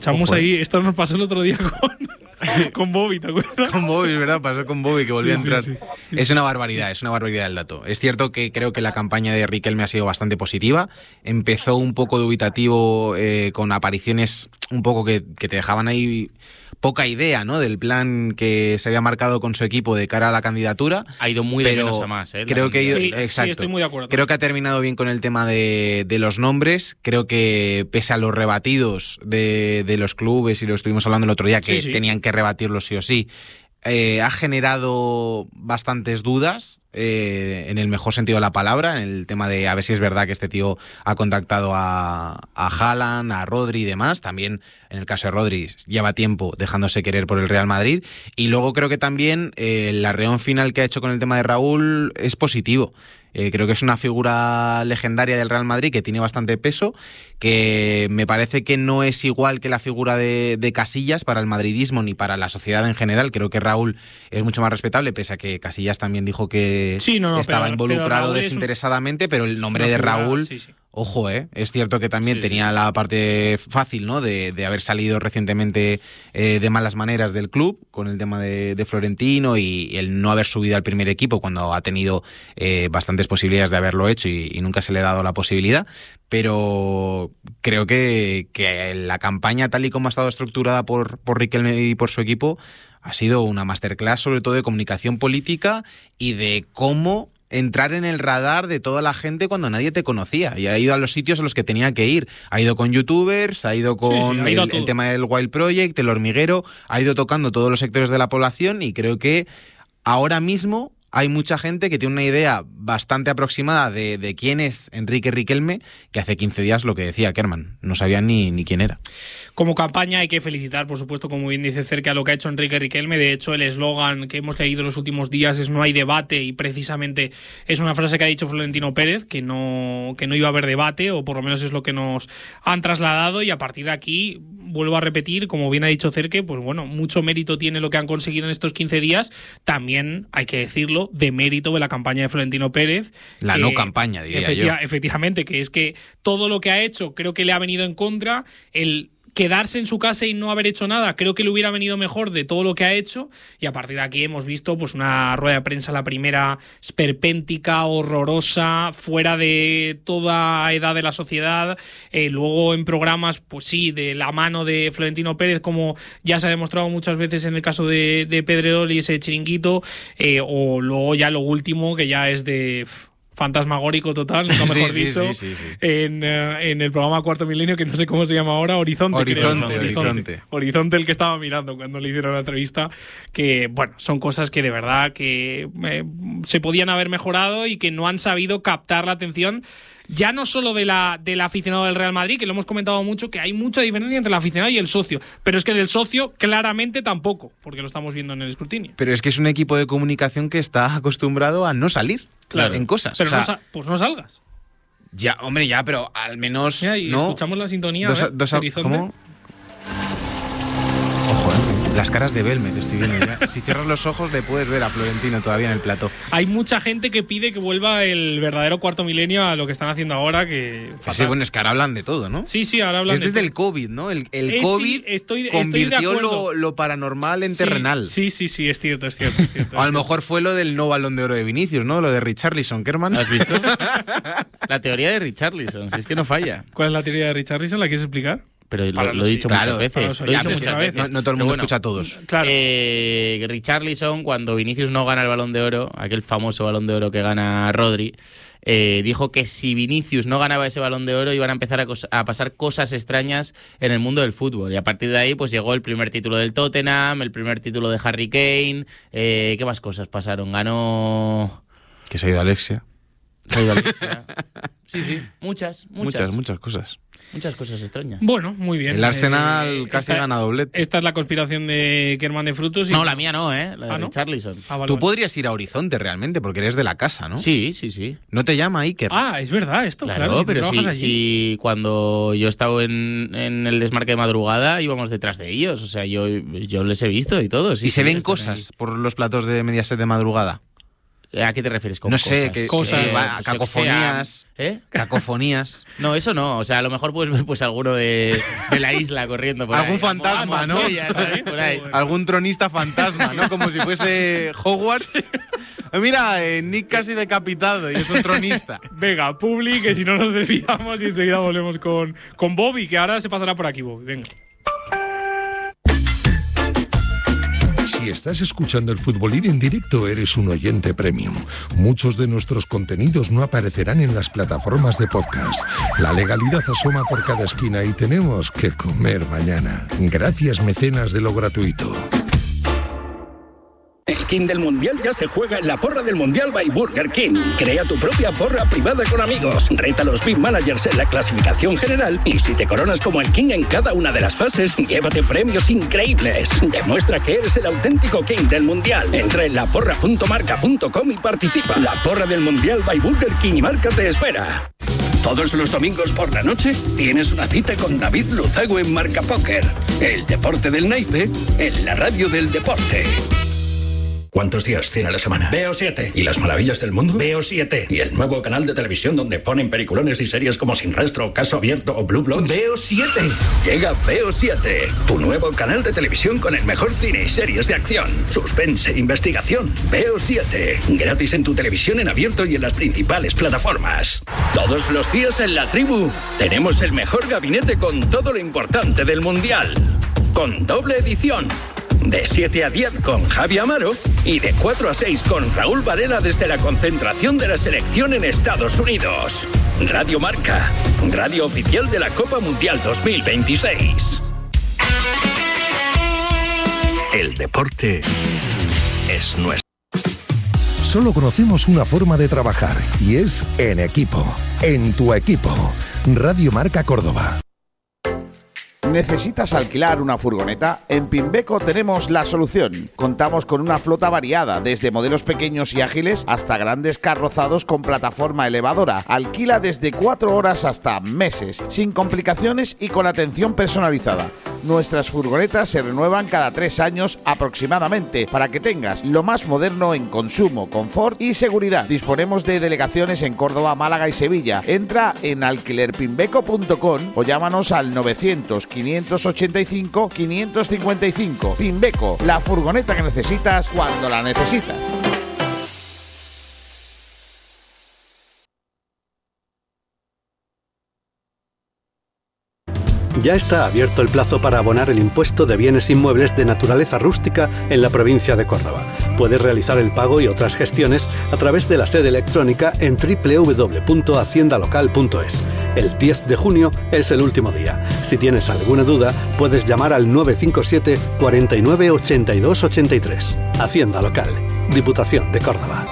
Echamos ahí, esto nos pasó el otro día con Bobby, ¿te acuerdas? Con Bobby, ¿verdad? Pasó con Bobby, que volvió a entrar. Sí. Es una barbaridad, es una barbaridad el dato. Es cierto que creo que la campaña de Riquelme ha sido bastante positiva. Empezó un poco dubitativo, con apariciones un poco que te dejaban ahí poca idea, ¿no?, del plan que se había marcado con su equipo de cara a la candidatura. Ha ido muy de menos a más, Creo que ha ido, sí, exacto. Sí, estoy muy de acuerdo. Creo que ha terminado bien con el tema de los nombres. Creo que pese a los rebatidos de los clubes, y lo estuvimos hablando el otro día, que tenían que rebatirlos sí o sí, ha generado bastantes dudas, en el mejor sentido de la palabra, en el tema de a ver si es verdad que este tío ha contactado a Haaland, a Rodri y demás. También en el caso de Rodri lleva tiempo dejándose querer por el Real Madrid. Y luego creo que también el arreón final que ha hecho con el tema de Raúl es positivo. Creo que es una figura legendaria del Real Madrid que tiene bastante peso, que me parece que no es igual que la figura de Casillas para el madridismo ni para la sociedad en general. Creo que Raúl es mucho más respetable, pese a que Casillas también dijo que estaba involucrado desinteresadamente, pero el nombre de Raúl... Sí. Ojo, es cierto que también tenía la parte fácil, ¿no?, de haber salido recientemente de malas maneras del club con el tema de Florentino y el no haber subido al primer equipo cuando ha tenido bastantes posibilidades de haberlo hecho y nunca se le ha dado la posibilidad. Pero creo que la campaña, tal y como ha estado estructurada por Riquelme y por su equipo, ha sido una masterclass, sobre todo de comunicación política y de cómo entrar en el radar de toda la gente cuando nadie te conocía, y ha ido a los sitios a los que tenía que ir. Ha ido con youtubers, ha ido con el tema del Wild Project, el hormiguero, ha ido tocando todos los sectores de la población, y creo que ahora mismo hay mucha gente que tiene una idea bastante aproximada de quién es Enrique Riquelme, que hace 15 días, lo que decía Kerman, no sabían ni quién era. Como campaña hay que felicitar, por supuesto, como bien dice Cerca, lo que ha hecho Enrique Riquelme. De hecho, el eslogan que hemos leído en los últimos días es "no hay debate", y precisamente es una frase que ha dicho Florentino Pérez, que no iba a haber debate, o por lo menos es lo que nos han trasladado, y a partir de aquí, vuelvo a repetir, como bien ha dicho Cerque, pues bueno, mucho mérito tiene lo que han conseguido en estos 15 días. También hay que decirlo, de mérito de la campaña de Florentino Pérez. La no campaña, diría yo. Efectivamente, que es que todo lo que ha hecho creo que le ha venido en contra. El quedarse en su casa y no haber hecho nada creo que le hubiera venido mejor de todo lo que ha hecho, y a partir de aquí hemos visto pues una rueda de prensa, la primera, esperpéntica, horrorosa, fuera de toda edad de la sociedad. Luego en programas, pues sí, de la mano de Florentino Pérez, como ya se ha demostrado muchas veces en el caso de Pedrerol y ese Chiringuito, o luego ya lo último, que ya es de fantasmagórico total, nunca mejor dicho. Sí. En el programa Cuarto Milenio, que no sé cómo se llama ahora, Horizonte, el que estaba mirando cuando le hicieron la entrevista, que bueno, son cosas que de verdad que se podían haber mejorado y que no han sabido captar la atención, ya no solo del aficionado del Real Madrid, que lo hemos comentado mucho, que hay mucha diferencia entre el aficionado y el socio, pero es que del socio claramente tampoco, porque lo estamos viendo en el escrutinio. Pero es que es un equipo de comunicación que está acostumbrado a no salir en cosas. Pero pues no salgas. Ya, hombre, ya, pero al menos... Ya, y ¿no? Escuchamos la sintonía. ¿Cómo? Ojo, las caras de Belme, te estoy viendo ya. Si cierras los ojos le puedes ver a Florentino todavía en el plató. Hay mucha gente que pide que vuelva el verdadero Cuarto Milenio a lo que están haciendo ahora, que... Sí, bueno, es que ahora hablan de todo, ¿no? Sí, ahora hablan de todo. Es desde el COVID, ¿no? El COVID convirtió lo paranormal en terrenal. Sí, es cierto. O a lo mejor fue lo del no Balón de Oro de Vinicius, ¿no? Lo de Richarlison, Kerman. ¿Has visto? La teoría de Richarlison, si es que no falla. ¿Cuál es la teoría de Richarlison? ¿La quieres explicar? Pero lo he dicho muchas veces. No todo el mundo escucha a todos. Claro. Richarlison, cuando Vinicius no gana el Balón de Oro, aquel famoso Balón de Oro que gana Rodri, dijo que si Vinicius no ganaba ese Balón de Oro iban a empezar a pasar cosas extrañas en el mundo del fútbol. Y a partir de ahí pues llegó el primer título del Tottenham, el primer título de Harry Kane. ¿Qué más cosas pasaron? Ganó... Que se ha ido Alexia. Sí, muchas cosas. Muchas cosas extrañas. Bueno, muy bien. El Arsenal casi gana doblete. Esta es la conspiración de Kerman de Frutos. No, la mía no, la de Richarlison. Tú podrías ir a Horizonte realmente, porque eres de la casa, ¿no? Sí. ¿No te llama Iker? Es verdad esto, claro. Pero sí, cuando yo estaba en el desmarque de madrugada íbamos detrás de ellos. O sea, yo les he visto y todo. Sí, ¿Y se ven cosas por los platos de Mediaset de madrugada? ¿A qué te refieres con no cosas? sé, Cosas. Cacofonías. Cacofonías. No, eso no. O sea, a lo mejor puedes ver pues alguno de la isla corriendo por Algún ahí. fantasma, ¿no? Por ahí. Algún tronista fantasma, ¿no? Como si fuese Hogwarts. Mira, Nick casi decapitado y es un tronista. Venga, Publi, que si no nos desviamos y enseguida volvemos con Bobby, que ahora se pasará por aquí, Bobby. Venga. Si estás escuchando el Futbolín en directo, eres un oyente premium. Muchos de nuestros contenidos no aparecerán en las plataformas de podcast. La legalidad asoma por cada esquina y tenemos que comer mañana. Gracias, mecenas de lo gratuito. El King del Mundial ya se juega en la porra del Mundial by Burger King. Crea tu propia porra privada con amigos. Reta a los Big Managers en la clasificación general y si te coronas como el King en cada una de las fases, llévate premios increíbles. Demuestra que eres el auténtico King del Mundial. Entra en laporra.marca.com y participa. La porra del Mundial by Burger King y Marca te espera. Todos los domingos por la noche tienes una cita con David Luzago en Marca Póker. El deporte del naipe en la radio del deporte. ¿Cuántos días tiene la semana? Veo 7. ¿Y las maravillas del mundo? Veo 7. ¿Y el nuevo canal de televisión donde ponen peliculones y series como Sin Rastro, Caso Abierto o Blue Bloods? Veo 7. Llega Veo 7, tu nuevo canal de televisión con el mejor cine y series de acción, suspense, investigación. Veo 7. Gratis en tu televisión en abierto y en las principales plataformas. Todos los días en La Tribu tenemos el mejor gabinete con todo lo importante del Mundial. Con doble edición. De 7 a 10 con Javi Amaro y de 4 a 6 con Raúl Varela desde la concentración de la selección en Estados Unidos. Radio Marca, radio oficial de la Copa Mundial 2026. El deporte es nuestro. Solo conocemos una forma de trabajar y es en equipo. En tu equipo. Radio Marca Córdoba. ¿Necesitas alquilar una furgoneta? En Pimbeco tenemos la solución. Contamos con una flota variada, desde modelos pequeños y ágiles hasta grandes carrozados con plataforma elevadora. Alquila desde 4 horas hasta meses, sin complicaciones y con atención personalizada. Nuestras furgonetas se renuevan cada 3 años aproximadamente para que tengas lo más moderno en consumo, confort y seguridad. Disponemos de delegaciones en Córdoba, Málaga y Sevilla. Entra en alquilerpimbeco.com o llámanos al 900-585-555. Pimbeco, la furgoneta que necesitas cuando la necesitas. Ya está abierto el plazo para abonar el impuesto de bienes inmuebles de naturaleza rústica en la provincia de Córdoba. Puedes realizar el pago y otras gestiones a través de la sede electrónica en www.haciendalocal.es. El 10 de junio es el último día. Si tienes alguna duda, puedes llamar al 957 49 82 83. Hacienda Local, Diputación de Córdoba.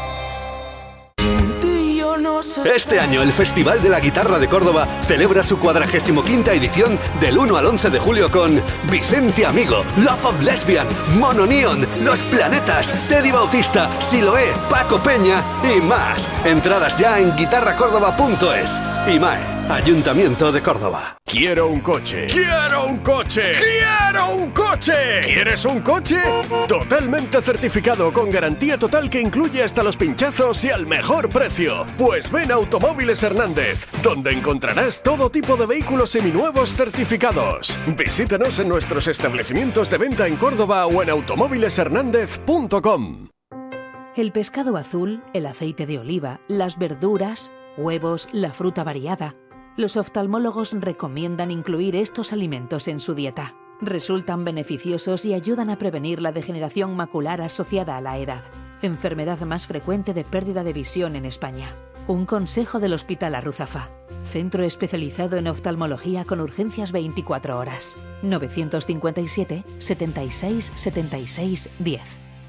Este año el Festival de la Guitarra de Córdoba celebra su 45ª edición del 1 al 11 de julio con Vicente Amigo, Love of Lesbian, Mono Neon, Los Planetas, Teddy Bautista, Siloé, Paco Peña y más. Entradas ya en guitarracórdoba.es. IMAE, Ayuntamiento de Córdoba. Quiero un coche. ¡Quiero un coche! ¡Quiero un coche! ¿Quieres un coche? Totalmente certificado, con garantía total que incluye hasta los pinchazos y al mejor precio. Pues ven a Automóviles Hernández, donde encontrarás todo tipo de vehículos seminuevos certificados. Visítanos en nuestros establecimientos de venta en Córdoba o en automóvileshernandez.com. El pescado azul, el aceite de oliva, las verduras, huevos, la fruta variada. Los oftalmólogos recomiendan incluir estos alimentos en su dieta. Resultan beneficiosos y ayudan a prevenir la degeneración macular asociada a la edad, enfermedad más frecuente de pérdida de visión en España. Un consejo del Hospital Arruzafa, centro especializado en oftalmología con urgencias 24 horas. 957 76 76 10.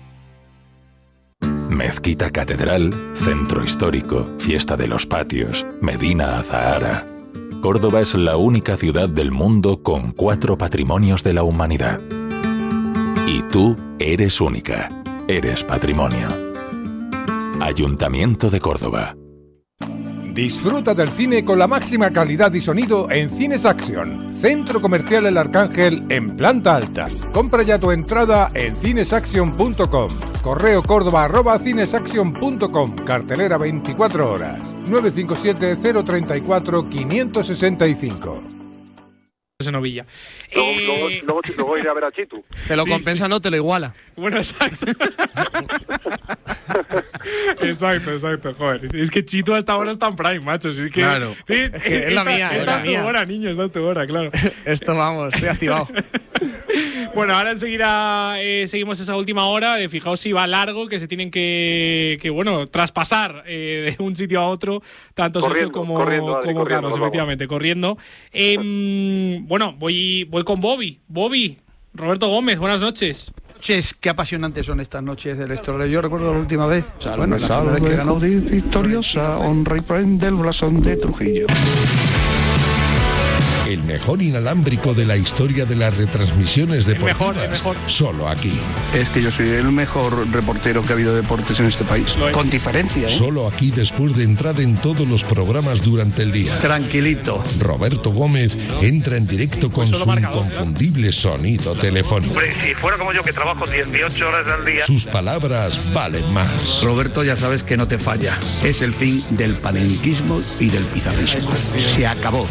Mezquita Catedral, Centro Histórico, Fiesta de los Patios, Medina Azahara. Córdoba es la única ciudad del mundo con 4 patrimonios de la humanidad. Y tú eres única. Eres patrimonio. Ayuntamiento de Córdoba. Disfruta del cine con la máxima calidad y sonido en Cines Action, Centro Comercial El Arcángel en planta alta. Compra ya tu entrada en cinesaction.com. Correo Córdoba@cinesaction.com. Cartelera 24 horas. 957 034 565. En Novilla. Luego iré a ver a Chitu. Te lo compensa, no te lo iguala. Bueno, exacto. exacto, joder. Es que Chitu hasta ahora está en Prime, macho. Es que, claro. Sí, es la mía, Está en tu hora, niño, está en tu hora, claro. Esto, vamos, estoy activado. Bueno, ahora enseguida seguimos esa última hora. Fijaos si va largo, que se tienen que traspasar de un sitio a otro, tanto Sergio como Carlos, efectivamente, corriendo. Bueno, voy con Bobby. Bobby, Roberto Gómez, buenas noches. Qué apasionantes son estas noches del Estoril. Yo recuerdo la última vez, la primera vez que ganó victoriosa, honra y prende el blasón de Trujillo. El mejor inalámbrico de la historia de las retransmisiones deportivas. El mejor. Solo aquí. Es que yo soy el mejor reportero que ha habido de deportes en este país. Con diferencia, ¿eh? Solo aquí, después de entrar en todos los programas durante el día. Tranquilito. Roberto Gómez entra en directo con su inconfundible sonido telefónico. Hombre, si fuera como yo, que trabajo 18 horas al día. Sus palabras valen más. Roberto, ya sabes que no te falla. Es el fin del panenquismo y del pizarrismo. Se acabó.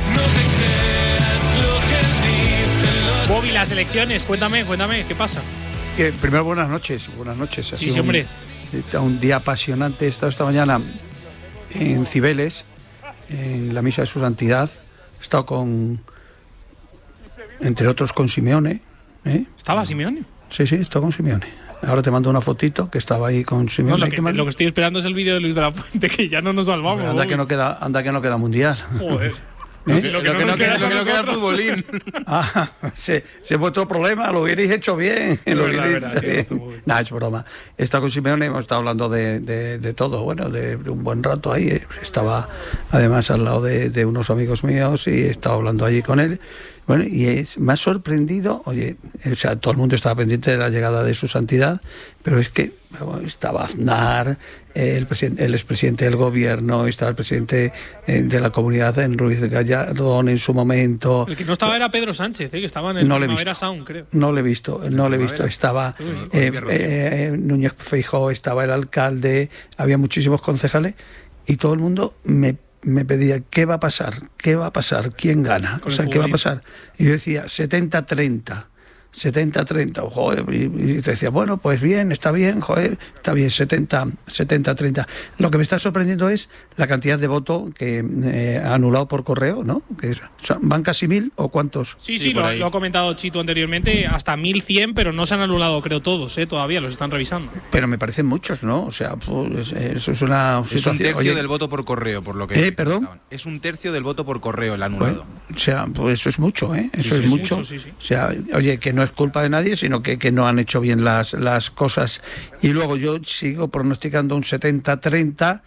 Bobby, las elecciones, cuéntame, ¿qué pasa? Primero, buenas noches. Sí, hombre. Un día apasionante. He estado esta mañana en Cibeles, en la misa de su santidad. He estado entre otros con Simeone. ¿Estaba Simeone? Sí, he estado con Simeone. Ahora te mando una fotito que estaba ahí con Simeone. No, lo que estoy esperando es el vídeo de Luis de la Fuente, que ya no nos salvamos. Anda que no queda mundial. Joder. Lo que no queda futbolín. Ese es vuestro problema, lo hubierais hecho bien. Nada, es broma. He estado con Simeone, hemos estado hablando de todo, de un buen rato ahí. Estaba además al lado de unos amigos míos y he estado hablando allí con él. Bueno, y me ha sorprendido, todo el mundo estaba pendiente de la llegada de su santidad, pero es que estaba Aznar, el expresidente del gobierno, estaba el presidente de la comunidad, en Ruiz Gallardón en su momento. El que no estaba era Pedro Sánchez, que estaba en el Primavera Sound, creo. No le he visto. Estaba Núñez Feijóo, estaba el alcalde, había muchísimos concejales y todo el mundo me pedía, ¿qué va a pasar? ¿Quién gana? ¿Qué va a pasar? Y yo decía, 70-30. 70-30, joder, y te decía, bueno, pues bien, está bien, 70-30. Lo que me está sorprendiendo es la cantidad de voto que ha anulado por correo, ¿no? ¿Van casi 1.000 o cuántos? Sí, lo ha comentado Chito anteriormente, hasta 1.100, pero no se han anulado, creo, todos, todavía los están revisando. Pero me parecen muchos, ¿no? O sea, pues, eso es una situación. Es un tercio del voto por correo, por lo que. ¿Perdón? Es un tercio del voto por correo el anulado. Pues eso es mucho, ¿eh? Eso es mucho. Sí. O sea, oye, que no es culpa de nadie, sino que no han hecho bien las cosas. Y luego yo sigo pronosticando un 70-30.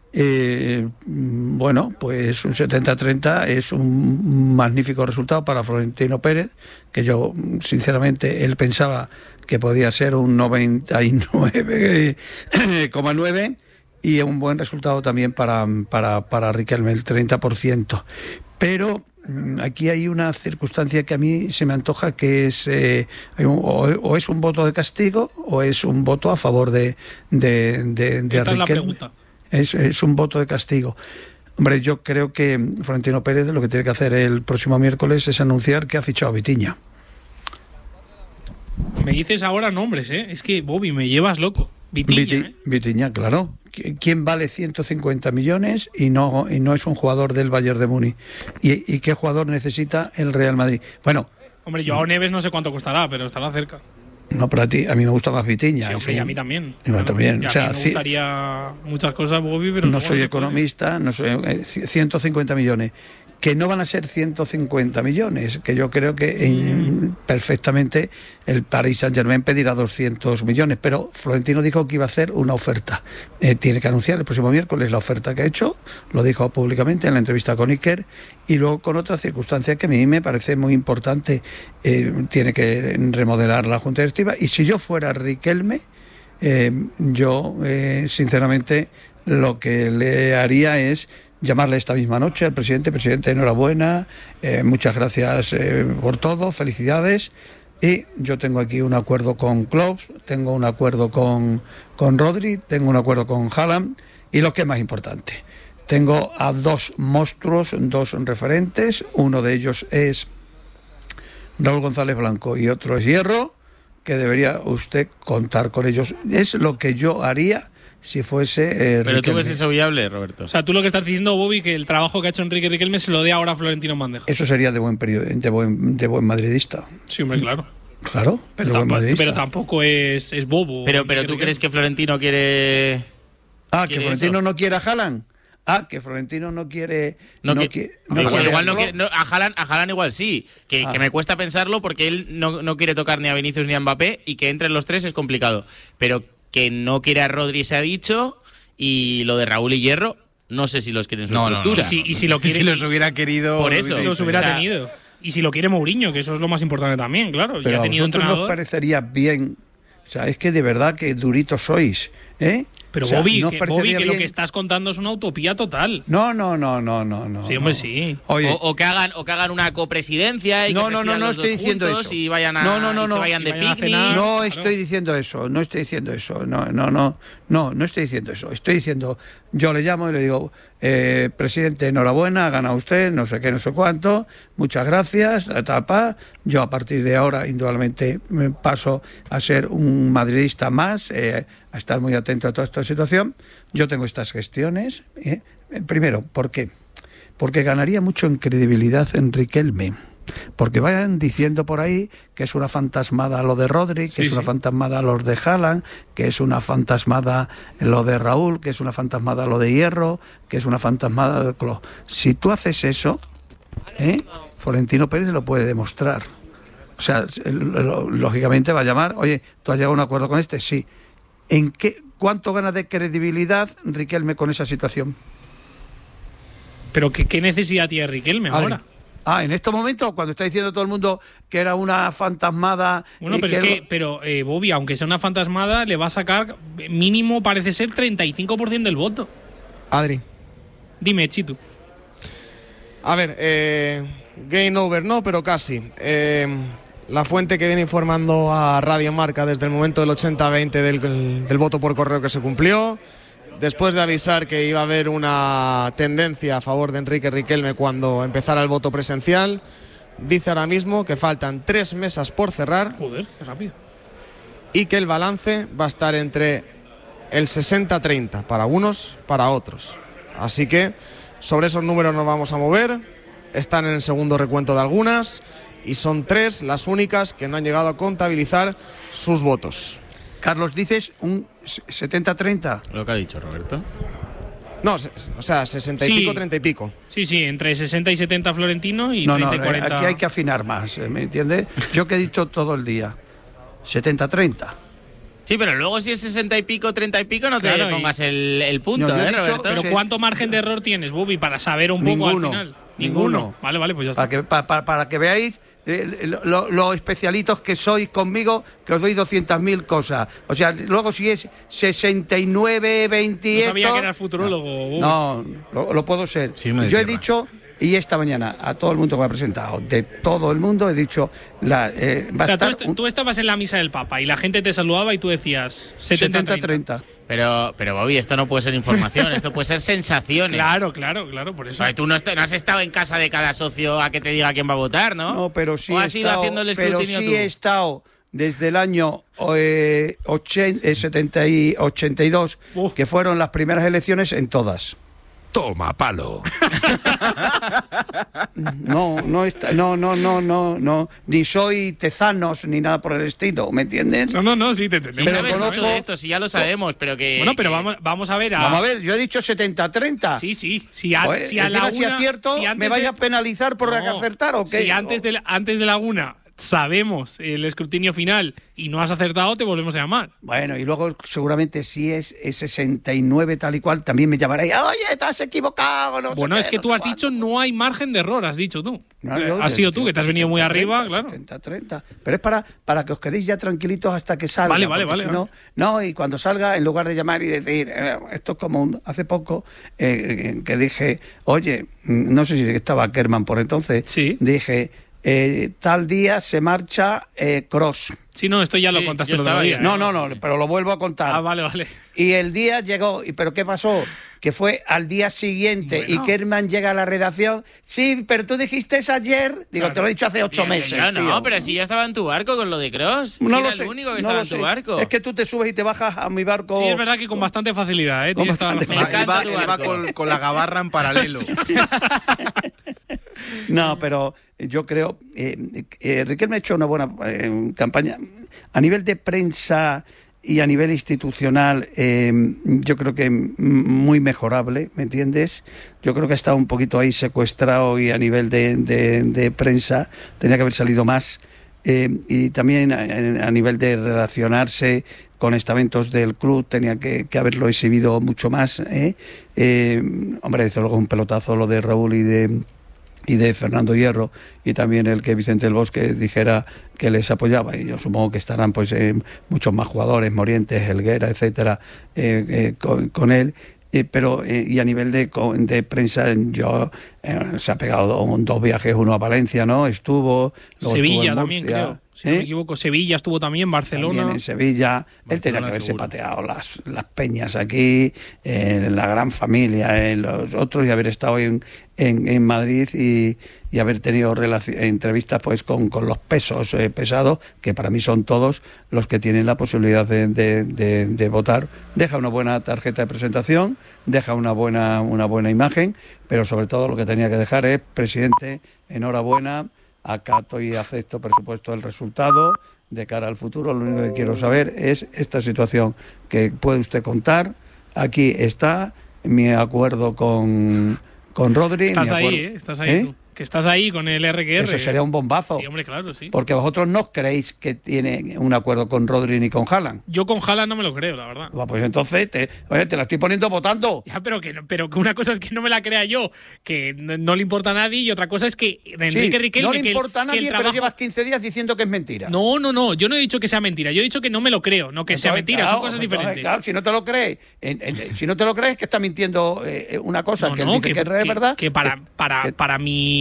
Bueno, pues un 70-30 es un magnífico resultado para Florentino Pérez, que yo, sinceramente, él pensaba que podía ser un 99,9 y un buen resultado también para Riquelme, el 30%. Pero aquí hay una circunstancia que a mí se me antoja, que es o es un voto de castigo o es un voto a favor de Riquelme. Es la pregunta. Es un voto de castigo. Hombre, yo creo que Florentino Pérez lo que tiene que hacer el próximo miércoles es anunciar que ha fichado a Vitinha. Me dices ahora nombres, es que, Bobby, me llevas loco. Vitinha, claro. ¿Quién vale 150 millones y no es un jugador del Bayern de Múnich? ¿Y qué jugador necesita el Real Madrid? Bueno. Hombre, Joao Neves no sé cuánto costará, pero estará cerca. No, pero a mí me gusta más Vitinha. Sí, hombre, y a mí también. También. O sea, me gustaría muchas cosas, Bobby, pero no soy economista, no soy 150 millones. Que no van a ser 150 millones, que yo creo que perfectamente el Paris Saint-Germain pedirá 200 millones, pero Florentino dijo que iba a hacer una oferta. Tiene que anunciar el próximo miércoles la oferta que ha hecho, lo dijo públicamente en la entrevista con Iker, y luego con otra circunstancia que a mí me parece muy importante, tiene que remodelar la Junta Directiva, y si yo fuera Riquelme, yo sinceramente lo que le haría es llamarle esta misma noche al presidente, enhorabuena, muchas gracias por todo, felicidades, Y yo tengo aquí un acuerdo con Klopp, tengo un acuerdo con Rodri, tengo un acuerdo con Haaland, y lo que es más importante, tengo a 2 monstruos, 2 referentes, uno de ellos es Raúl González Blanco y otro es Hierro, que debería usted contar con ellos. Es lo que yo haría si fuese Pero tú ves eso viable, Roberto. O sea, tú lo que estás diciendo, Bobby, que el trabajo que ha hecho Enrique Riquelme se lo dé ahora a Florentino Bandeja. Eso sería de buen madridista. Sí, hombre, claro. Claro, pero tampoco es bobo. Pero tú crees que Florentino quiere... que Florentino no quiere a Haaland. Que Florentino no quiere... A Haaland igual sí, que me cuesta pensarlo porque él no quiere tocar ni a Vinicius ni a Mbappé y que entre los 3 es complicado. Pero que no quiere a Rodri se ha dicho, y lo de Raúl y Hierro, no sé si los quiere en su estructura. Y si lo quiere, si los hubiera querido... Por eso. Los hubiera tenido. Y si lo quiere Mourinho, que eso es lo más importante también, claro. Pero ya ha tenido a vosotros entrenador. nos parecería bien... O sea, es que de verdad que duritos sois, ¿eh? Pero o sea, Bobby, que lo que estás contando es una utopía total. No. Sí, hombre, sí. Oye, o que hagan una copresidencia y no estoy diciendo eso. Y vayan a se vayan de picnic. No estoy diciendo eso. No estoy diciendo eso. Estoy diciendo, yo le llamo y le digo, presidente, enhorabuena, ha ganado usted, no sé qué, no sé cuánto, muchas gracias, yo a partir de ahora indudablemente me paso a ser un madridista más, a estar muy atento a toda esta situación. Yo tengo estas gestiones. Primero, ¿por qué? Porque ganaría mucho en credibilidad en Riquelme. Porque vayan diciendo por ahí que es una fantasmada lo de Rodri, que es una fantasmada lo de Haaland, que es una fantasmada lo de Raúl, que es una fantasmada lo de Hierro, que es una fantasmada de Klopp. Si tú haces eso, Florentino Pérez lo puede demostrar. O sea, lógicamente va a llamar, oye, ¿tú has llegado a un acuerdo con este? Sí. ¿Cuánto gana de credibilidad Riquelme con esa situación? Pero ¿qué necesidad tiene Riquelme ahora? En estos momentos, cuando está diciendo todo el mundo que era una fantasmada... Bueno, pero Bobby, aunque sea una fantasmada, le va a sacar mínimo, parece ser, 35% del voto. Adri. Dime, Chitu. A ver, game over no, pero casi. La fuente que viene informando a Radio Marca desde el momento del 80-20 del voto por correo que se cumplió, después de avisar que iba a haber una tendencia a favor de Enrique Riquelme cuando empezara el voto presencial, dice ahora mismo que faltan 3 mesas por cerrar. Joder, qué rápido. Y que el balance va a estar entre el 60-30, para unos, para otros. Así que sobre esos números nos vamos a mover. Están en el segundo recuento de algunas y son 3 las únicas que no han llegado a contabilizar sus votos. Carlos, ¿dices un 70-30? Lo que ha dicho Roberto. No, o sea, 60 y pico, 30 y pico. Sí, entre 60 y 70 Florentino y 30 y 40... Aquí hay que afinar más, ¿me entiendes? Yo que he dicho todo el día, 70-30. Sí, pero luego si es 60 y pico, 30 y pico, no te pongas el punto, Roberto. Pero ¿cuánto margen de error tienes, Bobby, para saber un poco al final? Ninguno. Vale, pues ya está. Para que veáis los especialitos que sois conmigo, que os doy 200.000 cosas. O sea, luego si es 69, 20... No sabía que eras futurólogo, Bobby. No, lo puedo ser. Sí, yo he dicho... Y esta mañana, a todo el mundo que me ha presentado, de todo el mundo, he dicho... tú estabas en la misa del Papa y la gente te saludaba y tú decías 70-30. Pero Bobby, esto no puede ser información, esto puede ser sensaciones. Claro, por eso. Tú no has estado en casa de cada socio a que te diga quién va a votar, ¿no? No, pero sí he estado desde el año 82, que fueron las primeras elecciones en todas. Toma palo. No, ni soy Tezanos ni nada por el estilo, ¿me entiendes? No, sí te entendemos. Pero conozco esto, sí ya lo sabemos, pero que... Bueno, pero vamos a ver... Vamos a ver, yo he dicho 70-30. Sí. Si acierto, ¿me vais a penalizar por acertar o qué? Si antes de la una sabemos el escrutinio final y no has acertado, te volvemos a llamar. Bueno, y luego seguramente si es 69 tal y cual, también me llamaré. Oye, te has equivocado. Bueno, es que tú has dicho no hay margen de error, has dicho tú. Has sido tú, que te has venido muy arriba, claro. 70-30. Pero es para que os quedéis ya tranquilitos hasta que salga. Vale. Si no, y cuando salga, en lugar de llamar y decir, esto es como hace poco que dije, oye, no sé si estaba Kerman por entonces, sí. dije... tal día se marcha Kroos. Sí, no, esto ya lo contaste el otro día. No, pero lo vuelvo a contar. Ah, vale. Y el día llegó, ¿pero qué pasó? Que fue al día siguiente y Kerman llega a la redacción. Sí, pero tú dijiste eso ayer. Digo, te lo he dicho hace 8 meses. No, pero si ya estaba en tu barco con lo de Kroos. No era lo sé. el único que estaba en tu barco. Es que tú te subes y te bajas a mi barco. Sí, es verdad que con bastante facilidad, ¿eh? Tienes toda la razón. Él va con la gabarra en paralelo. No, pero yo creo Riquelme ha hecho una buena campaña a nivel de prensa y a nivel institucional. Yo creo que muy mejorable, ¿me entiendes? Yo creo que ha estado un poquito ahí secuestrado y a nivel de prensa tenía que haber salido más. Y también a nivel de relacionarse con estamentos del club tenía que haberlo exhibido mucho más. Hombre, desde luego un pelotazo lo de Raúl y de Fernando Hierro, y también el que Vicente del Bosque dijera que les apoyaba, y yo supongo que estarán pues muchos más jugadores, Morientes, Helguera, etcétera, con él. Pero y a nivel de prensa, yo se ha pegado 2 viajes, uno a Valencia, ¿no? Estuvo, luego Sevilla estuvo en también, Murcia, creo. Si no me equivoco, Sevilla estuvo también, Barcelona. También en Sevilla. Él tenía que haberse pateado las peñas aquí, la gran familia, los otros, y haber estado en Madrid y haber tenido entrevistas pues con los pesos pesados, que para mí son todos los que tienen la posibilidad de votar. Deja una buena tarjeta de presentación, deja una buena imagen, pero sobre todo lo que tenía que dejar es: presidente, enhorabuena, acato y acepto, por supuesto, el resultado. De cara al futuro, lo único que quiero saber es esta situación que puede usted contar. Aquí está mi acuerdo con Rodri. Estás ahí tú. Que estás ahí con el RQR. Eso sería un bombazo. Sí, hombre, claro, sí. Porque vosotros no creéis que tiene un acuerdo con Rodri ni con Haaland. Yo con Haaland no me lo creo, la verdad. Pues entonces te la estoy poniendo votando. Ya, pero que una cosa es que no me la crea yo, que no le importa a nadie, y otra cosa es que Enrique Riquelme... No le importa a nadie, pero llevas 15 días diciendo que es mentira. No, yo no he dicho que sea mentira, yo he dicho que no me lo creo, no que sea mentira, son cosas diferentes. Claro, si no te lo crees, es que está mintiendo una cosa, que él dice que es verdad. Que para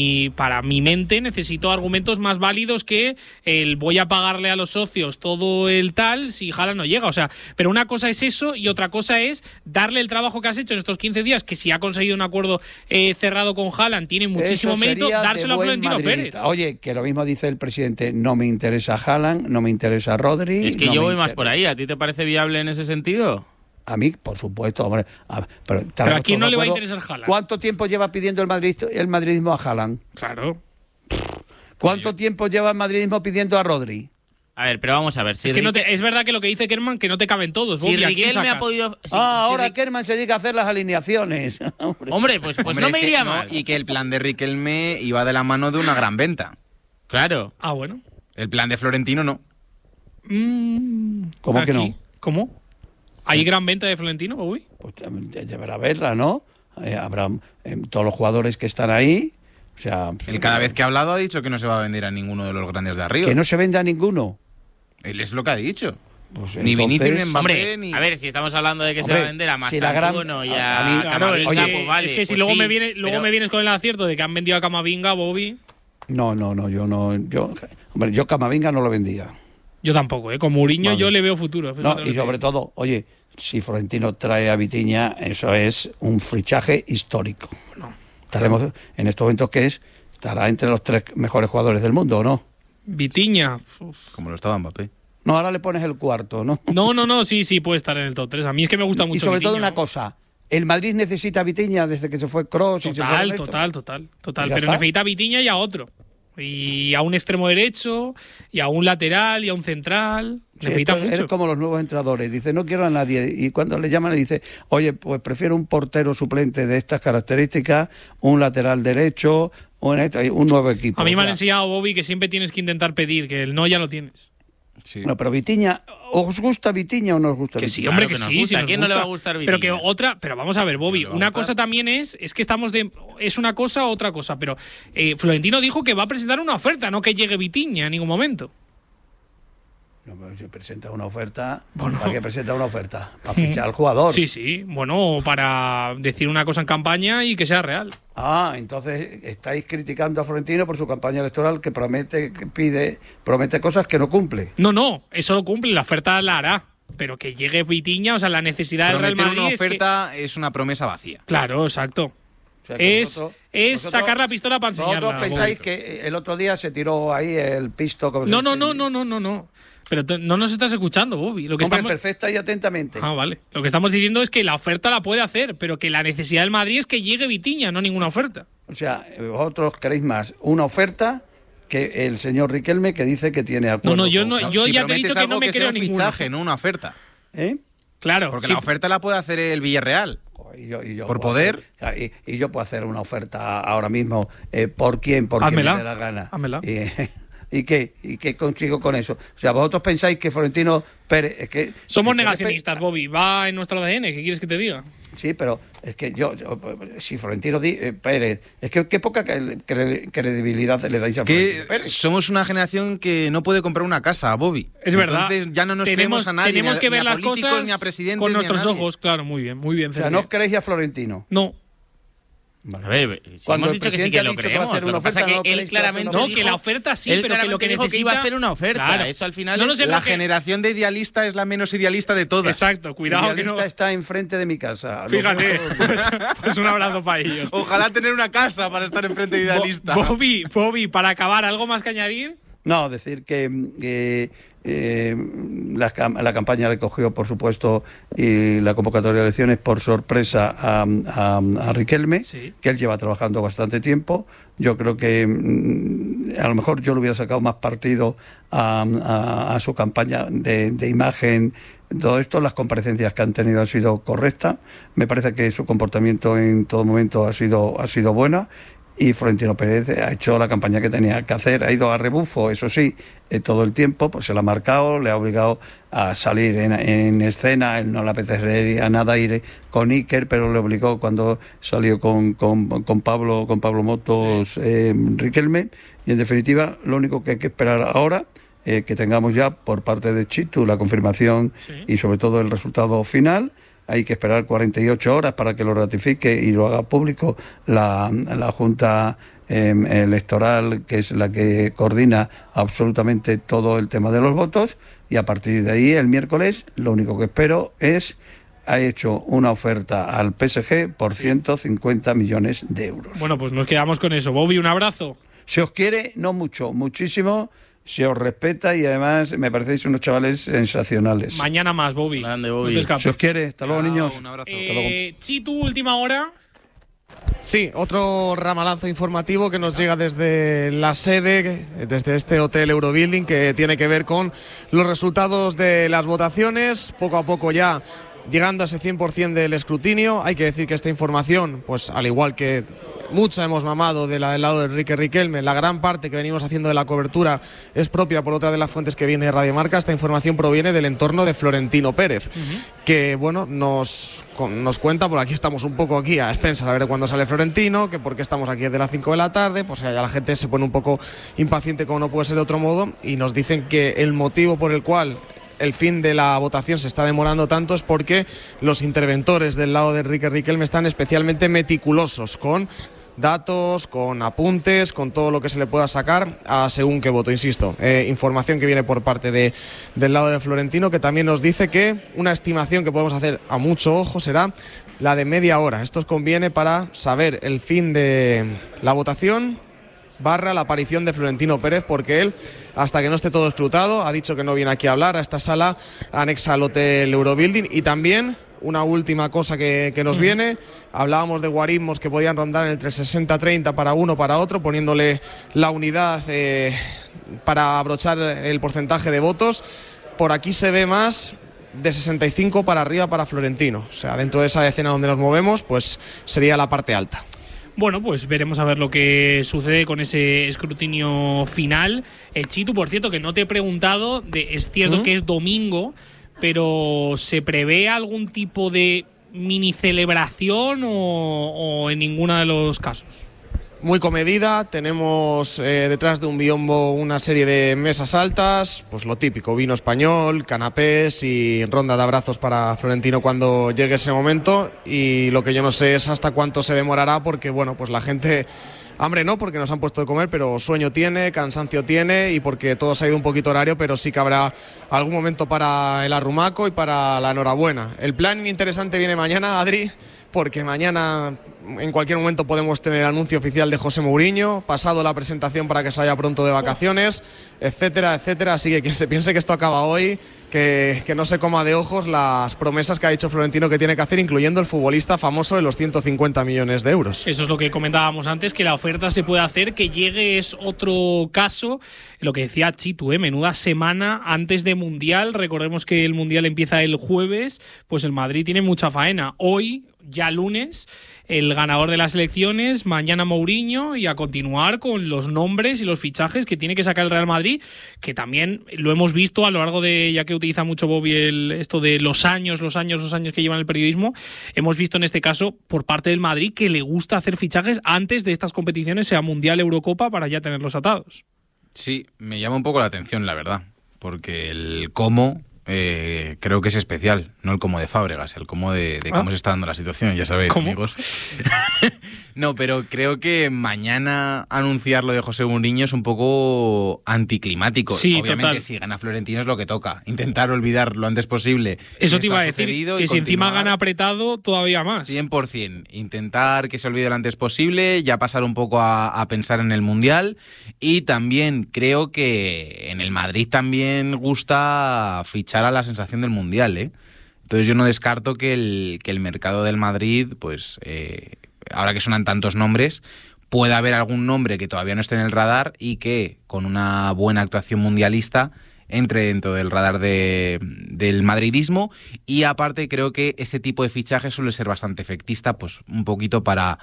mi mente necesito argumentos más válidos que el voy a pagarle a los socios todo el tal si Haaland no llega. O sea, pero una cosa es eso y otra cosa es darle el trabajo que has hecho en estos 15 días, que si ha conseguido un acuerdo cerrado con Haaland tiene muchísimo mérito, dárselo a Florentino Pérez. Oye, que lo mismo dice el presidente: no me interesa Haaland, no me interesa Rodri. Es que yo voy más por ahí. ¿A ti te parece viable en ese sentido? A mí, por supuesto, hombre. Pero ¿a quién no le va a interesar Haaland? ¿Cuánto tiempo lleva pidiendo el madridismo a Haaland? Claro. ¿Cuánto tiempo lleva el madridismo pidiendo a Rodri? A ver, pero vamos a ver. Si es que es verdad que lo que dice Kerman, que no te caben todos. Si Riquelme ha podido... ahora Kerman se dedica a hacer las alineaciones. Hombre, pues no me iría mal. Y que el plan de Riquelme iba de la mano de una gran venta. Claro. Ah, bueno. El plan de Florentino no. ¿Cómo que no? ¿Cómo? ¿Hay gran venta de Florentino, Bobby? Pues deberá haberla, ¿no? Habrá todos los jugadores que están ahí. O sea, él cada vez que ha hablado ha dicho que no se va a vender a ninguno de los grandes de arriba. Que no se venda a ninguno. Él es lo que ha dicho. Pues ni Vinicius ni Mbappé, hombre, ni... A ver, si estamos hablando de que se va a vender a Mastantuono y a Camavinga, pues vale. Es que si pues luego, sí, me vienes con el acierto de que han vendido a Camavinga, Bobby... No, yo Camavinga no lo vendía. Yo tampoco, con Mourinho yo le veo futuro. No, y sobre todo, oye, si Florentino trae a Vitinha, eso es un fichaje histórico. No. Estaremos en estos momentos que estará entre los 3 mejores jugadores del mundo, ¿o no? Vitinha. Como lo estaba Mbappé. No, ahora le pones el cuarto, ¿no? No, sí, puede estar en el top 3. A mí es que me gusta mucho. Y sobre Vitinha, todo una cosa, el Madrid necesita a Vitinha desde que se fue Kroos. Total. Pero necesita a Vitinha y a otro. Y a un extremo derecho, y a un lateral, y a un central. Necesita mucho. Eres como los nuevos entrenadores. Dice, no quiero a nadie. Y cuando le llaman le dice, oye, pues prefiero un portero suplente de estas características, un lateral derecho, un nuevo equipo. A mí me han enseñado, Bobby, que siempre tienes que intentar pedir, que el no ya lo tienes. Sí. No, pero Vitinha, ¿os gusta Vitinha o no os gusta que Vitinha? Sí, hombre, claro que sí. ¿A quién no le va a gustar Vitinha? Pero vamos a ver, Bobby, una cosa también es que es una cosa, otra cosa, pero Florentino dijo que va a presentar una oferta, no que llegue Vitinha en ningún momento. Si presenta una oferta, ¿para qué presenta una oferta? Para fichar al jugador. Sí, bueno, para decir una cosa en campaña y que sea real. Entonces estáis criticando a Florentino por su campaña electoral que promete cosas que no cumple. No, eso lo cumple, la oferta la hará. Pero que llegue Vitinha, o sea, la necesidad del Real Madrid una oferta es una promesa vacía. Claro, exacto. O sea, es sacar la pistola para enseñarla. ¿Vosotros pensáis que el otro día se tiró ahí el pisto? No. Pero no nos estás escuchando, Bobby. Perfecta y atentamente. Vale. Lo que estamos diciendo es que la oferta la puede hacer, pero que la necesidad del Madrid es que llegue Vitinha, no ninguna oferta. O sea, vosotros queréis más una oferta que el señor Riquelme, que dice que tiene acuerdo. Yo ya te he dicho que no me creo ninguna. No una oferta. Claro. Porque la oferta la puede hacer el Villarreal. Por poder. Y yo puedo hacer una oferta ahora mismo. ¿Por quién? Por quien me dé la gana. Házmela. ¿Y qué consigo con eso? O sea, vosotros pensáis que Florentino Pérez... Es que, somos negacionistas, Bobby. Va en nuestro ADN. ¿Qué quieres que te diga? Sí, pero es que si Florentino Pérez... Es que qué poca credibilidad le dais a Florentino Pérez. Somos una generación que no puede comprar una casa, Bobby. Es verdad. Entonces ya no nos creemos a nadie. Tenemos que ver las cosas ni a presidentes, con nuestros ojos. Claro, muy bien. O sea, ¿no os creéis a Florentino? No. A ver, cuando hemos dicho que sí que lo creemos. Lo que pasa es que él claramente dijo, que la oferta sí, pero que lo que dijo necesita... que iba a hacer una oferta. Claro. Eso al final la generación de idealista es la menos idealista de todas. Exacto, cuidado. Que no está enfrente de mi casa. Fíjate, pues un abrazo para ellos. Ojalá tener una casa para estar enfrente de idealista. Bobby, para acabar, ¿algo más que añadir? No, decir que la campaña recogió, por supuesto, y la convocatoria de elecciones por sorpresa a Riquelme, que él lleva trabajando bastante tiempo. Yo creo que a lo mejor yo le hubiera sacado más partido a su campaña de imagen. Todo esto, las comparecencias que han tenido han sido correctas. Me parece que su comportamiento en todo momento ha sido buena. Y Florentino Pérez ha hecho la campaña que tenía que hacer, ha ido a rebufo, eso sí, todo el tiempo, pues se la ha marcado, le ha obligado a salir en escena, él no le apetecería nada ir con Iker, pero le obligó cuando salió con Pablo Motos, Riquelme, y en definitiva lo único que hay que esperar ahora, que tengamos ya por parte de Chitu la confirmación y sobre todo el resultado final. Hay que esperar 48 horas para que lo ratifique y lo haga público la Junta Electoral, que es la que coordina absolutamente todo el tema de los votos, y a partir de ahí, el miércoles, lo único que espero es... ha hecho una oferta al PSG por 150 millones de euros. Bueno, pues nos quedamos con eso. Bobby, un abrazo. Se os quiere, no mucho, muchísimo... Se os respeta y además me parecéis unos chavales sensacionales. Mañana más, Bobby. Grande, Bobby. No se os quiere. Hasta luego, niños. Un abrazo. Hasta luego. Chitu, última hora. Sí, otro ramalazo informativo que nos llega desde la sede, desde este hotel Eurobuilding, que tiene que ver con los resultados de las votaciones. Poco a poco ya llegando a ese 100% del escrutinio. Hay que decir que esta información, pues al igual que mucha hemos mamado del lado de Enrique Riquelme, la gran parte que venimos haciendo de la cobertura es propia por otra de las fuentes que viene de Radio Marca. Esta información proviene del entorno de Florentino Pérez, que bueno, nos cuenta, por aquí estamos un poco aquí a expensas a ver cuándo sale Florentino, que por qué estamos aquí desde las 5 de la tarde, pues ya la gente se pone un poco impaciente como no puede ser de otro modo, y nos dicen que el motivo por el cual el fin de la votación se está demorando tanto es porque los interventores del lado de Enrique Riquelme están especialmente meticulosos con datos, con apuntes, con todo lo que se le pueda sacar a según qué voto, insisto. Información que viene por parte del lado de Florentino, que también nos dice que una estimación que podemos hacer a mucho ojo será la de media hora. Esto os conviene para saber el fin de la votación / la aparición de Florentino Pérez, porque él, hasta que no esté todo escrutado, ha dicho que no viene aquí a hablar a esta sala anexa al hotel Eurobuilding. Y también una última cosa que nos viene, hablábamos de guarismos que podían rondar entre 60-30 para uno para otro, poniéndole la unidad para abrochar el porcentaje de votos. Por aquí se ve más de 65 para arriba para Florentino, o sea, dentro de esa escena donde nos movemos, pues sería la parte alta. Bueno, pues veremos a ver lo que sucede con ese escrutinio final. Chitu, por cierto, que no te he preguntado, es cierto que es domingo, pero ¿se prevé algún tipo de mini celebración o en ninguno de los casos? muy comedida. Tenemos detrás de un biombo una serie de mesas altas, pues lo típico, vino español, canapés y ronda de abrazos para Florentino cuando llegue ese momento. Y lo que yo no sé es hasta cuánto se demorará, porque bueno, pues la gente... Hambre no, porque nos han puesto de comer, pero sueño tiene, cansancio tiene, y porque todo se ha ido un poquito horario, pero sí que habrá algún momento para el arrumaco y para la enhorabuena. El plan interesante viene mañana, Adri, porque mañana en cualquier momento podemos tener anuncio oficial de José Mourinho, pasado la presentación para que se vaya pronto de vacaciones, etcétera, etcétera. Así que quien se piense que esto acaba hoy, que no se coma de ojos las promesas que ha dicho Florentino que tiene que hacer, incluyendo el futbolista famoso de los 150 millones de euros. Eso es lo que comentábamos antes, que la oferta se puede hacer, que llegue es otro caso. Lo que decía Chitu, menuda semana antes de Mundial. Recordemos que el Mundial empieza el jueves, pues el Madrid tiene mucha faena. Hoy, ya lunes, el ganador de las elecciones, mañana Mourinho, y a continuar con los nombres y los fichajes que tiene que sacar el Real Madrid, que también lo hemos visto a lo largo de, ya que utiliza mucho Bobby esto de los años que llevan el periodismo, hemos visto en este caso por parte del Madrid que le gusta hacer fichajes antes de estas competiciones, sea Mundial, Eurocopa, para ya tenerlos atados. Sí, me llama un poco la atención, la verdad, porque el cómo... creo que es especial, no el cómo de Fábregas, el cómo de cómo se está dando la situación, ya sabéis, amigos. No, pero creo que mañana anunciar lo de José Mourinho es un poco anticlimático. Sí, obviamente, total. si gana Florentino es lo que toca, intentar olvidar lo antes posible. Eso te iba a decir, que si encima gana apretado, todavía más. 100%, intentar que se olvide lo antes posible, ya pasar un poco a pensar en el Mundial, y también creo que en el Madrid también gusta fichar a la sensación del Mundial, ¿eh? Entonces yo no descarto que el mercado del Madrid, pues ahora que suenan tantos nombres, pueda haber algún nombre que todavía no esté en el radar y que con una buena actuación mundialista entre dentro del radar del madridismo. Y aparte creo que ese tipo de fichaje suele ser bastante efectista, pues un poquito para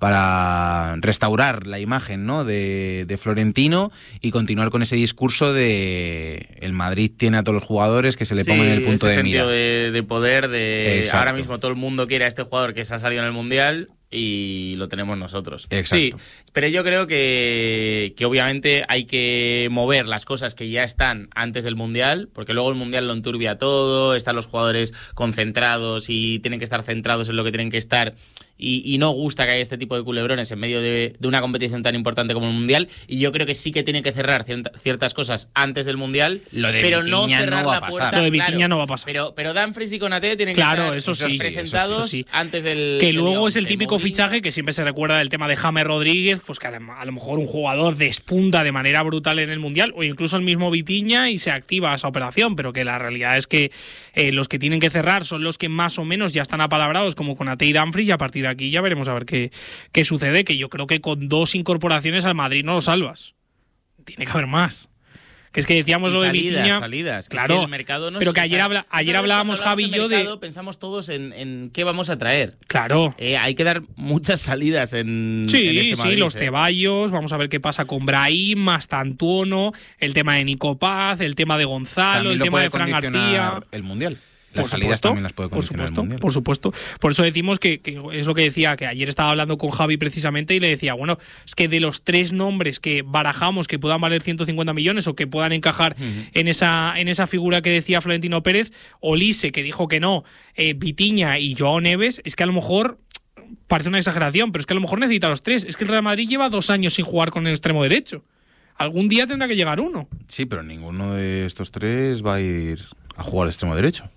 restaurar la imagen, ¿no?, de Florentino, y continuar con ese discurso de el Madrid tiene a todos los jugadores, que se le pongan en el punto de mira. De poder, Exacto. Ahora mismo todo el mundo quiere a este jugador que se ha salido en el Mundial y lo tenemos nosotros. Exacto. Sí, pero yo creo que obviamente hay que mover las cosas que ya están antes del Mundial, porque luego el Mundial lo enturbia todo, están los jugadores concentrados y tienen que estar centrados en lo que tienen que estar, y no gusta que haya este tipo de culebrones en medio de una competición tan importante como el Mundial, y yo creo que sí que tiene que cerrar ciertas cosas antes del Mundial, pero no cerrar la puerta. Lo de Vitinha no va a pasar. Pero Dumfries y Konaté tienen que estar presentados antes del... Que luego es el típico fichaje que siempre se recuerda del tema de James Rodríguez, pues que a lo mejor un jugador despunta de manera brutal en el Mundial, o incluso el mismo Vitinha, y se activa esa operación, pero que la realidad es que los que tienen que cerrar son los que más o menos ya están apalabrados, como Konaté y Dumfries, y a partir de aquí ya veremos a ver qué sucede, que yo creo que con 2 incorporaciones al Madrid no lo salvas. Tiene que haber más. Que es que decíamos lo de Vitinha. Salidas. Claro, es que el mercado no pero que ayer hablábamos, Javi y yo, de... Pensamos todos en qué vamos a traer. Claro. Hay que dar muchas salidas en este Madrid, los Ceballos, vamos a ver qué pasa con Brahim, Mastantuono, el tema de Nico Paz, el tema de Gonzalo, también el tema de Fran García. El Mundial. Las salidas también las puede condicionar el Mundial. Por supuesto. Por eso decimos que es lo que decía, que ayer estaba hablando con Javi precisamente y le decía, bueno, es que de los 3 nombres que barajamos que puedan valer 150 millones o que puedan encajar en esa figura que decía Florentino Pérez, Olise, que dijo que no, Vitinha y Joao Neves, es que a lo mejor parece una exageración, pero es que a lo mejor necesita los 3. Es que el Real Madrid lleva 2 años sin jugar con el extremo derecho. Algún día tendrá que llegar uno. Sí, pero ninguno de estos 3 va a ir a jugar al extremo derecho.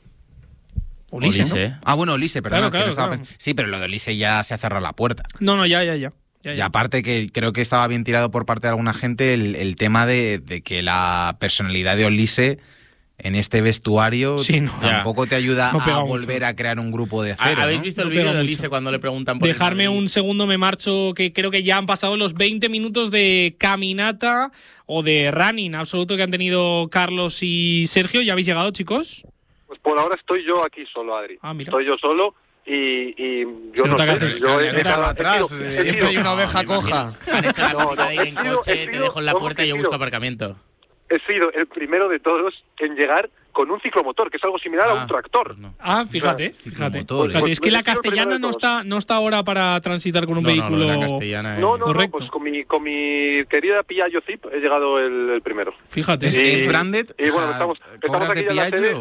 Olise, ¿no? Ah, bueno, Olise, perdón. Claro. Sí, pero lo de Olise ya se ha cerrado la puerta. No, ya. Y aparte que creo que estaba bien tirado por parte de alguna gente el tema de que la personalidad de Olise en este vestuario tampoco te ayuda a volver a crear un grupo de cero. ¿Habéis visto el vídeo de Olise cuando le preguntan por Dejarme un segundo, me marcho, que creo que ya han pasado los 20 minutos de caminata o de running absoluto que han tenido Carlos y Sergio. ¿Ya habéis llegado, chicos? Pues por ahora estoy yo aquí solo, Adri. Mira. Estoy yo solo y yo no sé. Yo he dejado atrás. Siempre hay una oveja coja. Han hecho la práctica de ir en coche, te dejo en la puerta y yo busco aparcamiento. He sido el primero de todos en llegar con un ciclomotor, que es algo similar a un tractor. Fíjate. Es que la castellana no está ahora para transitar con un vehículo correcto. Pues con mi querida Piaggio Zip he llegado el primero. Fíjate. ¿Es branded? Y bueno, estamos aquí en la sede.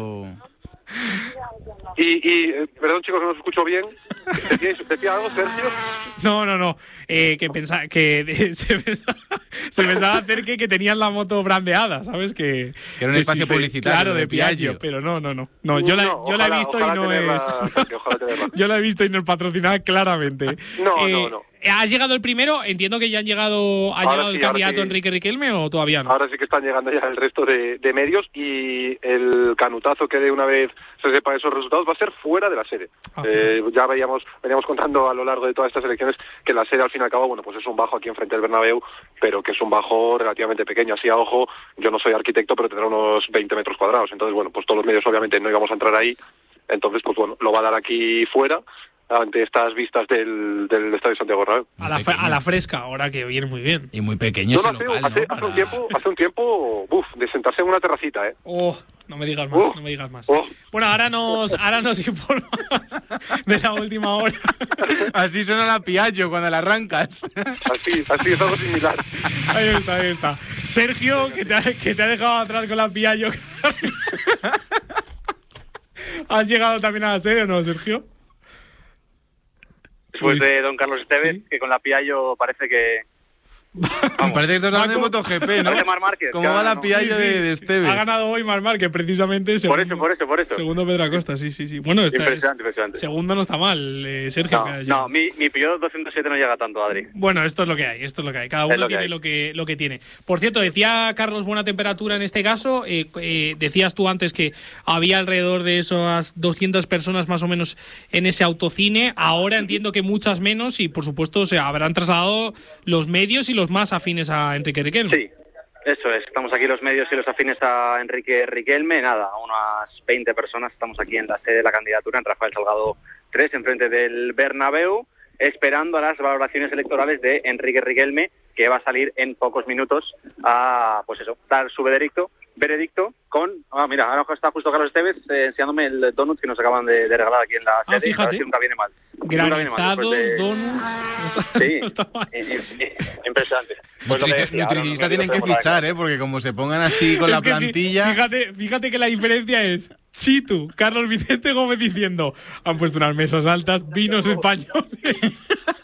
Y perdón, chicos, no os escucho bien. ¿Decía algo, Sergio? No. Que pensaba que se pensaba hacer que tenían la moto brandeada, ¿sabes? Que era un espacio publicitario. Claro, de Piaggio, pero no. Yo la he visto y no es. Yo la he visto y no es patrocinada claramente. No. ¿Has llegado el primero? Entiendo que ya ha llegado el candidato Enrique Riquelme, ¿o todavía no? Ahora sí que están llegando ya el resto de medios, y el canutazo que de una vez se sepa esos resultados va a ser fuera de la sede. Ya veníamos contando a lo largo de todas estas elecciones que la sede, al fin y al cabo, bueno, pues es un bajo aquí enfrente del Bernabéu, pero que es un bajo relativamente pequeño. Así a ojo, yo no soy arquitecto, pero tendrá unos 20 metros cuadrados. Entonces, bueno, pues todos los medios obviamente no íbamos a entrar ahí. Entonces, pues bueno, lo va a dar aquí fuera, ante estas vistas del Estadio Santiago Bernabéu. A la fresca, ahora que viene muy bien. Y muy pequeño ese local, hace un tiempo, de sentarse en una terracita, no me digas más, Bueno, ahora nos informas de la última hora. Así suena la Piaggio cuando la arrancas. Así es algo similar. Ahí está. Sergio, que te ha dejado atrás con la Piaggio. ¿Has llegado también a la sede o no, Sergio? Después de don Carlos Esteves, ¿sí? Que con la Piaggio parece que... Parece que estás hablando de MotoGP, ¿no? ¿Cómo va la Piaggio de Esteves? Ha ganado hoy Marc Márquez, precisamente. Por eso. Segundo Pedro Acosta, sí. Bueno, impresionante. Segundo no está mal, Sergio. No, mi Peugeot 207 no llega tanto, Adri. Bueno, esto es lo que hay. Cada uno tiene lo que tiene. Por cierto, decía Carlos buena temperatura en este caso. Decías tú antes que había alrededor de esas 200 personas más o menos en ese autocine. Ahora entiendo que muchas menos, y por supuesto se habrán trasladado los medios y los más afines a Enrique Riquelme. Sí, eso es. Estamos aquí los medios y los afines a Enrique Riquelme. Unas 20 personas. Estamos aquí en la sede de la candidatura, en Rafael Salgado 3, enfrente del Bernabéu, esperando a las valoraciones electorales de Enrique Riquelme, que va a salir en pocos minutos a, dar su veredicto con... mira, ahora está justo Carlos Esteves enseñándome el donut que nos acaban de regalar aquí en la sede. Fíjate. Nunca viene mal. Granizados, donuts... Sí, impresionante. Pues nutricionistas tienen que fichar, porque como se pongan así con la plantilla... Fíjate que la diferencia es... Chitu, Carlos Vicente Gómez diciendo: han puesto unas mesas altas, vinos españoles...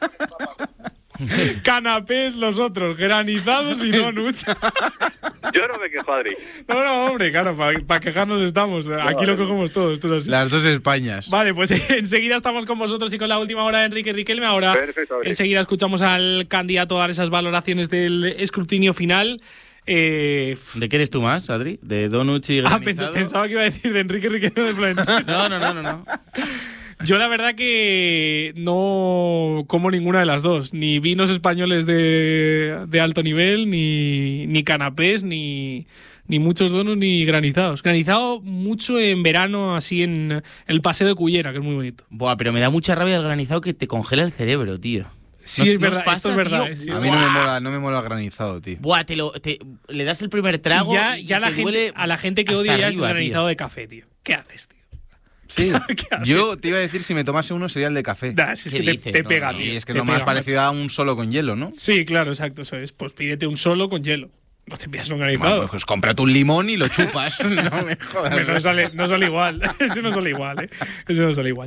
Canapés, los otros, granizados y donuts. Yo no me quejo, Adri. No, hombre, claro, para quejarnos estamos. Aquí lo cogemos todos. Esto es así. Las dos Españas. Vale, pues enseguida estamos con vosotros y con la última hora de Enrique Riquelme. Ahora enseguida escuchamos al candidato a dar esas valoraciones del escrutinio final. ¿De qué eres tú más, Adri? ¿De donuts y granizado? Pensaba que iba a decir de Enrique Riquelme de Florentino. No. Yo la verdad que no como ninguna de las dos. Ni vinos españoles de alto nivel, ni canapés, ni muchos donuts, ni granizados. Granizado mucho en verano, así en el Paseo de Cullera, que es muy bonito. Buah, pero me da mucha rabia el granizado, que te congela el cerebro, tío. Sí, es verdad, esto es verdad. A mí no me mola el granizado, tío. Buah, le das el primer trago y ya a la gente que odia ya es el granizado de café, tío. ¿Qué haces, tío? Sí, yo te iba a decir, si me tomase uno sería el de café. Es que te pega, tío. Y es que es lo más parecido a un solo con hielo, ¿no? Sí, claro, exacto, eso es. Pues pídete un solo con hielo. No te pidas un granizado. Bueno, pues cómprate un limón y lo chupas. No me jodas. No sale igual. Eso no sale igual, Eso no sale igual.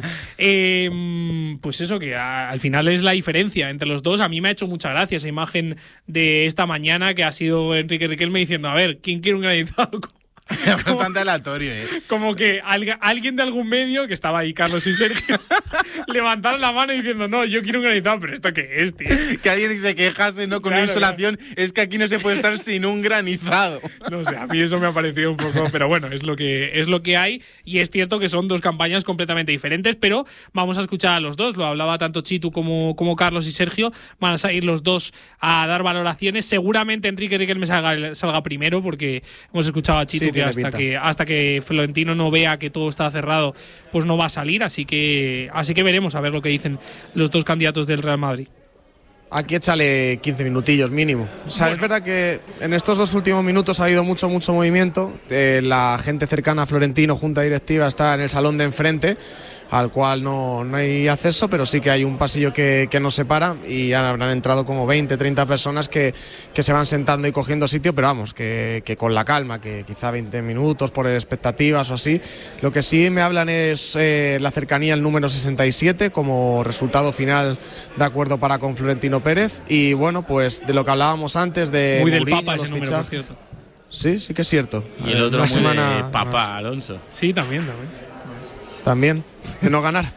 Pues eso, que al final es la diferencia entre los dos. A mí me ha hecho mucha gracia esa imagen de esta mañana, que ha sido Enrique Riquelme diciendo: a ver, ¿quién quiere un granizado? Es bastante aleatorio, Como que alguien de algún medio, que estaba ahí Carlos y Sergio, levantaron la mano diciendo: no, yo quiero un granizado. ¿Pero esto qué es, tío? Que alguien se quejase, ¿no? Con una insolación. Es que aquí no se puede estar sin un granizado. No sé, a mí eso me ha parecido un poco... Pero bueno, es lo que hay. Y es cierto que son dos campañas completamente diferentes, pero vamos a escuchar a los dos. Lo hablaba tanto Chitu como Carlos y Sergio. Van a salir los dos a dar valoraciones. Seguramente Enrique Riquelme salga primero, porque hemos escuchado a Chitu, que hasta que Florentino no vea que todo está cerrado, pues no va a salir. Así que veremos a ver lo que dicen los dos candidatos del Real Madrid. Aquí échale 15 minutillos mínimo. O sea, es verdad que en estos 2 últimos minutos ha habido mucho movimiento. La gente cercana a Florentino, junta directiva, está en el salón de enfrente, al cual no hay acceso, pero sí que hay un pasillo que nos separa y ya habrán entrado como 20, 30 personas que se van sentando y cogiendo sitio, pero vamos, que con la calma, que quizá 20 minutos por expectativas o así. Lo que sí me hablan es la cercanía al número 67 como resultado final de acuerdo para con Florentino Pérez, y bueno, pues de lo que hablábamos antes de muy Mourinho, del Papa ese número, por cierto. Sí que es cierto. Y el otro muy de Papa más. Alonso. Sí, También, de no ganar.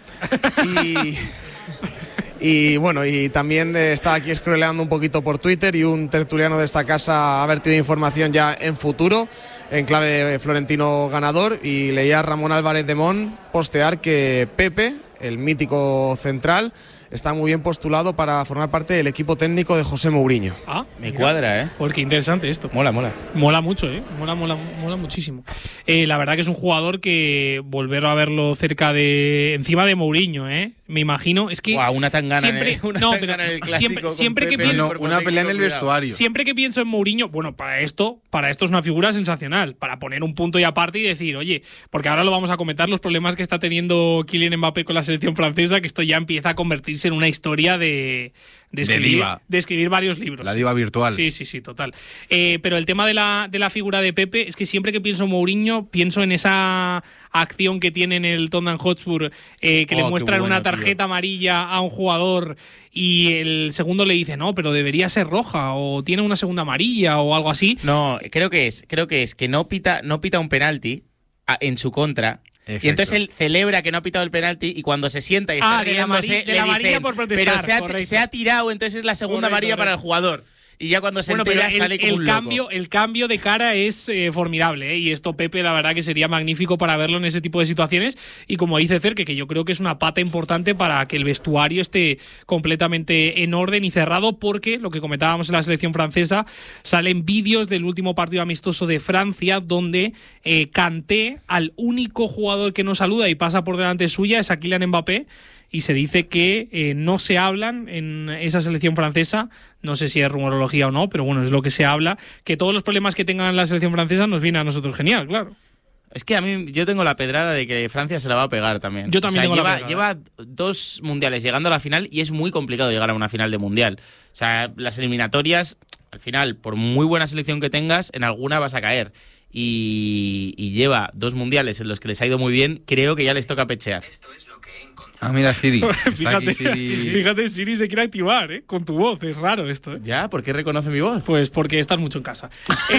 Y bueno, y también está aquí scrolleando un poquito por Twitter y un tertuliano de esta casa ha vertido información ya en futuro, en clave Florentino ganador, y leía a Ramón Álvarez de Mon postear que Pepe, el mítico central, está muy bien postulado para formar parte del equipo técnico de José Mourinho. Me cuadra, Porque interesante esto. Mola mucho, mola muchísimo. La verdad que es un jugador que volver a verlo encima de Mourinho, me imagino, es que una tangana siempre, en el clásico, siempre que pienso una pelea en el vestuario. Siempre que pienso en Mourinho, bueno, para esto es una figura sensacional, para poner un punto y aparte y decir, oye, porque ahora lo vamos a comentar, los problemas que está teniendo Kylian Mbappé con la selección francesa, que esto ya empieza a convertirse en una historia de escribir varios libros. La diva virtual. Sí, total. Pero el tema de la figura de Pepe es que siempre que pienso en Mourinho, pienso en esa acción que tiene en el Tottenham Hotspur, que le muestran una tarjeta amarilla a un jugador y el segundo le dice, no, pero debería ser roja, o tiene una segunda amarilla o algo así. No, creo que es que no pita un penalti en su contra. Exacto. Y entonces él celebra que no ha pitado el penalti y cuando se sienta y está riéndose, de la amarilla por protestar, pero se ha tirado, entonces es la segunda amarilla para el jugador. Y ya cuando se entera sale como un loco. El cambio de cara es formidable, y esto Pepe la verdad que sería magnífico para verlo en ese tipo de situaciones, y como dice Cerque, que yo creo que es una pata importante para que el vestuario esté completamente en orden y cerrado, porque lo que comentábamos en la selección francesa, salen vídeos del último partido amistoso de Francia donde Kanté, al único jugador que no saluda y pasa por delante suya es a Kylian Mbappé, y se dice que no se hablan en esa selección francesa, no sé si es rumorología o no, pero bueno, es lo que se habla, que todos los problemas que tengan la selección francesa nos viene a nosotros genial, claro. Es que a mí yo tengo la pedrada de que Francia se la va a pegar también. Yo también tengo la pedrada. Lleva 2 mundiales llegando a la final y es muy complicado llegar a una final de mundial. O sea, las eliminatorias, al final, por muy buena selección que tengas, en alguna vas a caer. Y lleva 2 mundiales en los que les ha ido muy bien, creo que ya les toca pechear. Esto es lo que he encontrado. Mira, Siri. Fíjate, Siri se quiere activar, con tu voz. Es raro esto, ¿Ya? ¿Por qué reconoce mi voz? Pues porque estás mucho en casa.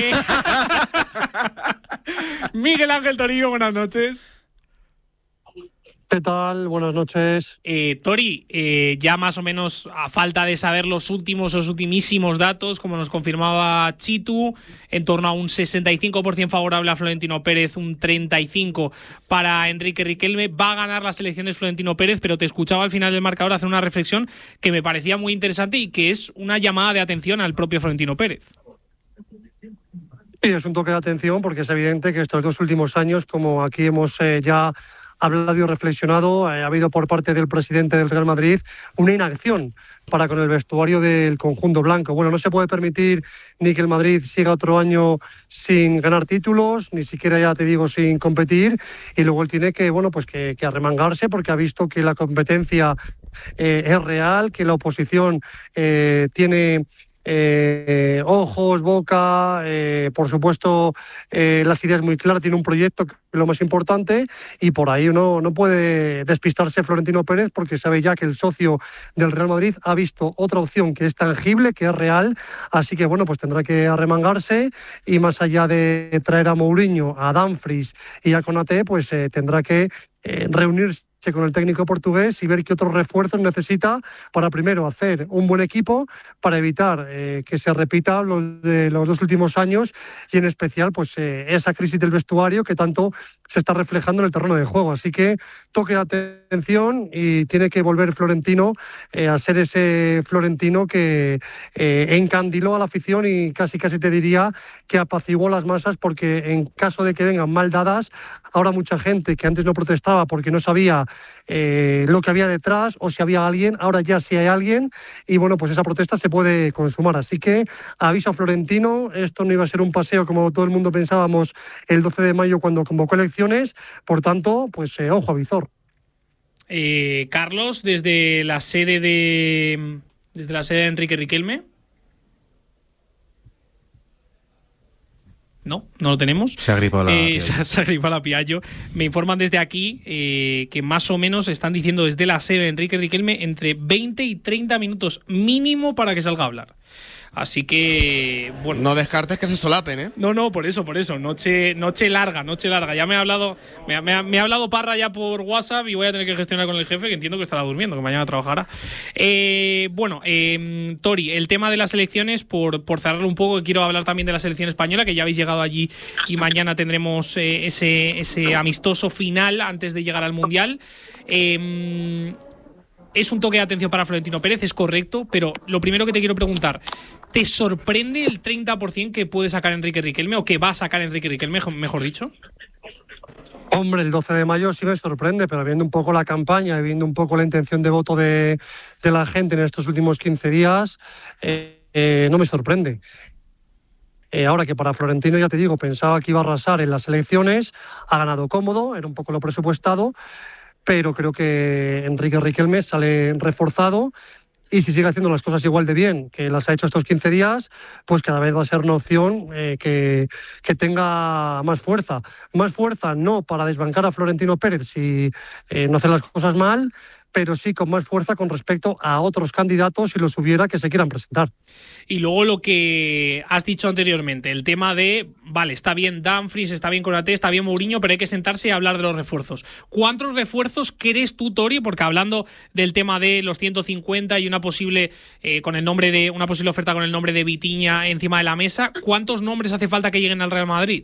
Miguel Ángel Torillo, buenas noches. ¿Qué tal? Buenas noches. Tori, ya más o menos a falta de saber los ultimísimos datos, como nos confirmaba Chitu, en torno a un 65% favorable a Florentino Pérez, un 35% para Enrique Riquelme. Va a ganar las elecciones Florentino Pérez, pero te escuchaba al final del marcador hacer una reflexión que me parecía muy interesante y que es una llamada de atención al propio Florentino Pérez. Sí, es un toque de atención porque es evidente que estos 2 últimos años, como aquí hemos ya hablado y reflexionado, ha habido por parte del presidente del Real Madrid una inacción para con el vestuario del conjunto blanco. Bueno, no se puede permitir ni que el Madrid siga otro año sin ganar títulos, ni siquiera, ya te digo, sin competir, y luego él tiene que, bueno, pues que arremangarse porque ha visto que la competencia es real, que la oposición tiene ojos, boca, por supuesto las ideas muy claras, tiene un proyecto que es lo más importante, y por ahí uno no puede despistarse Florentino Pérez porque sabe ya que el socio del Real Madrid ha visto otra opción que es tangible, que es real, así que bueno, pues tendrá que arremangarse, y más allá de traer a Mourinho, a Dumfries y a Konaté, pues tendrá que reunirse con el técnico portugués y ver qué otros refuerzos necesita para primero hacer un buen equipo, para evitar que se repita lo de los 2 últimos años, y en especial pues esa crisis del vestuario que tanto se está reflejando en el terreno de juego. Así que toque de atención, y tiene que volver Florentino a ser ese Florentino que encandiló a la afición y casi te diría que apaciguó las masas, porque en caso de que vengan mal dadas, ahora mucha gente que antes no protestaba porque no sabía lo que había detrás o si había alguien. Ahora ya sí hay alguien y bueno, pues esa protesta se puede consumar. Así que aviso a Florentino, esto no iba a ser un paseo como todo el mundo pensábamos el 12 de mayo cuando convocó elecciones, por tanto, pues ojo a visor. Carlos, desde la sede de Enrique Riquelme. No lo tenemos. Se ha gripado la Piallo. Me informan desde aquí que más o menos están diciendo desde la sede de Enrique Riquelme entre 20 y 30 minutos mínimo para que salga a hablar. Así que, bueno. No descartes que se solapen, ¿eh? No, por eso. Noche larga. Ya me ha hablado Parra ya por WhatsApp y voy a tener que gestionar con el jefe, que entiendo que estará durmiendo, que mañana trabajará. Tori, el tema de las elecciones, por cerrarlo un poco, quiero hablar también de la selección española, que ya habéis llegado allí y mañana tendremos ese amistoso final antes de llegar al Mundial. Es un toque de atención para Florentino Pérez, es correcto, pero lo primero que te quiero preguntar, ¿te sorprende el 30% que puede sacar Enrique Riquelme o que va a sacar Enrique Riquelme, mejor dicho? Hombre, el 12 de mayo sí me sorprende, pero viendo un poco la campaña y viendo un poco la intención de voto de la gente en estos últimos 15 días, no me sorprende. Ahora que para Florentino, ya te digo, pensaba que iba a arrasar en las elecciones, ha ganado cómodo, era un poco lo presupuestado, pero creo que Enrique Riquelme sale reforzado y si sigue haciendo las cosas igual de bien que las ha hecho estos 15 días, pues cada vez va a ser una opción que tenga más fuerza. Más fuerza no para desbancar a Florentino Pérez si no hace las cosas mal, pero sí con más fuerza con respecto a otros candidatos, si los hubiera, que se quieran presentar. Y luego lo que has dicho anteriormente, el tema de, vale, está bien Dumfries, está bien Konaté, está bien Mourinho, pero hay que sentarse y hablar de los refuerzos. ¿Cuántos refuerzos crees tú, Tori? Porque hablando del tema de los 150 y una posible una posible oferta con el nombre de Vitinha encima de la mesa, ¿cuántos nombres hace falta que lleguen al Real Madrid?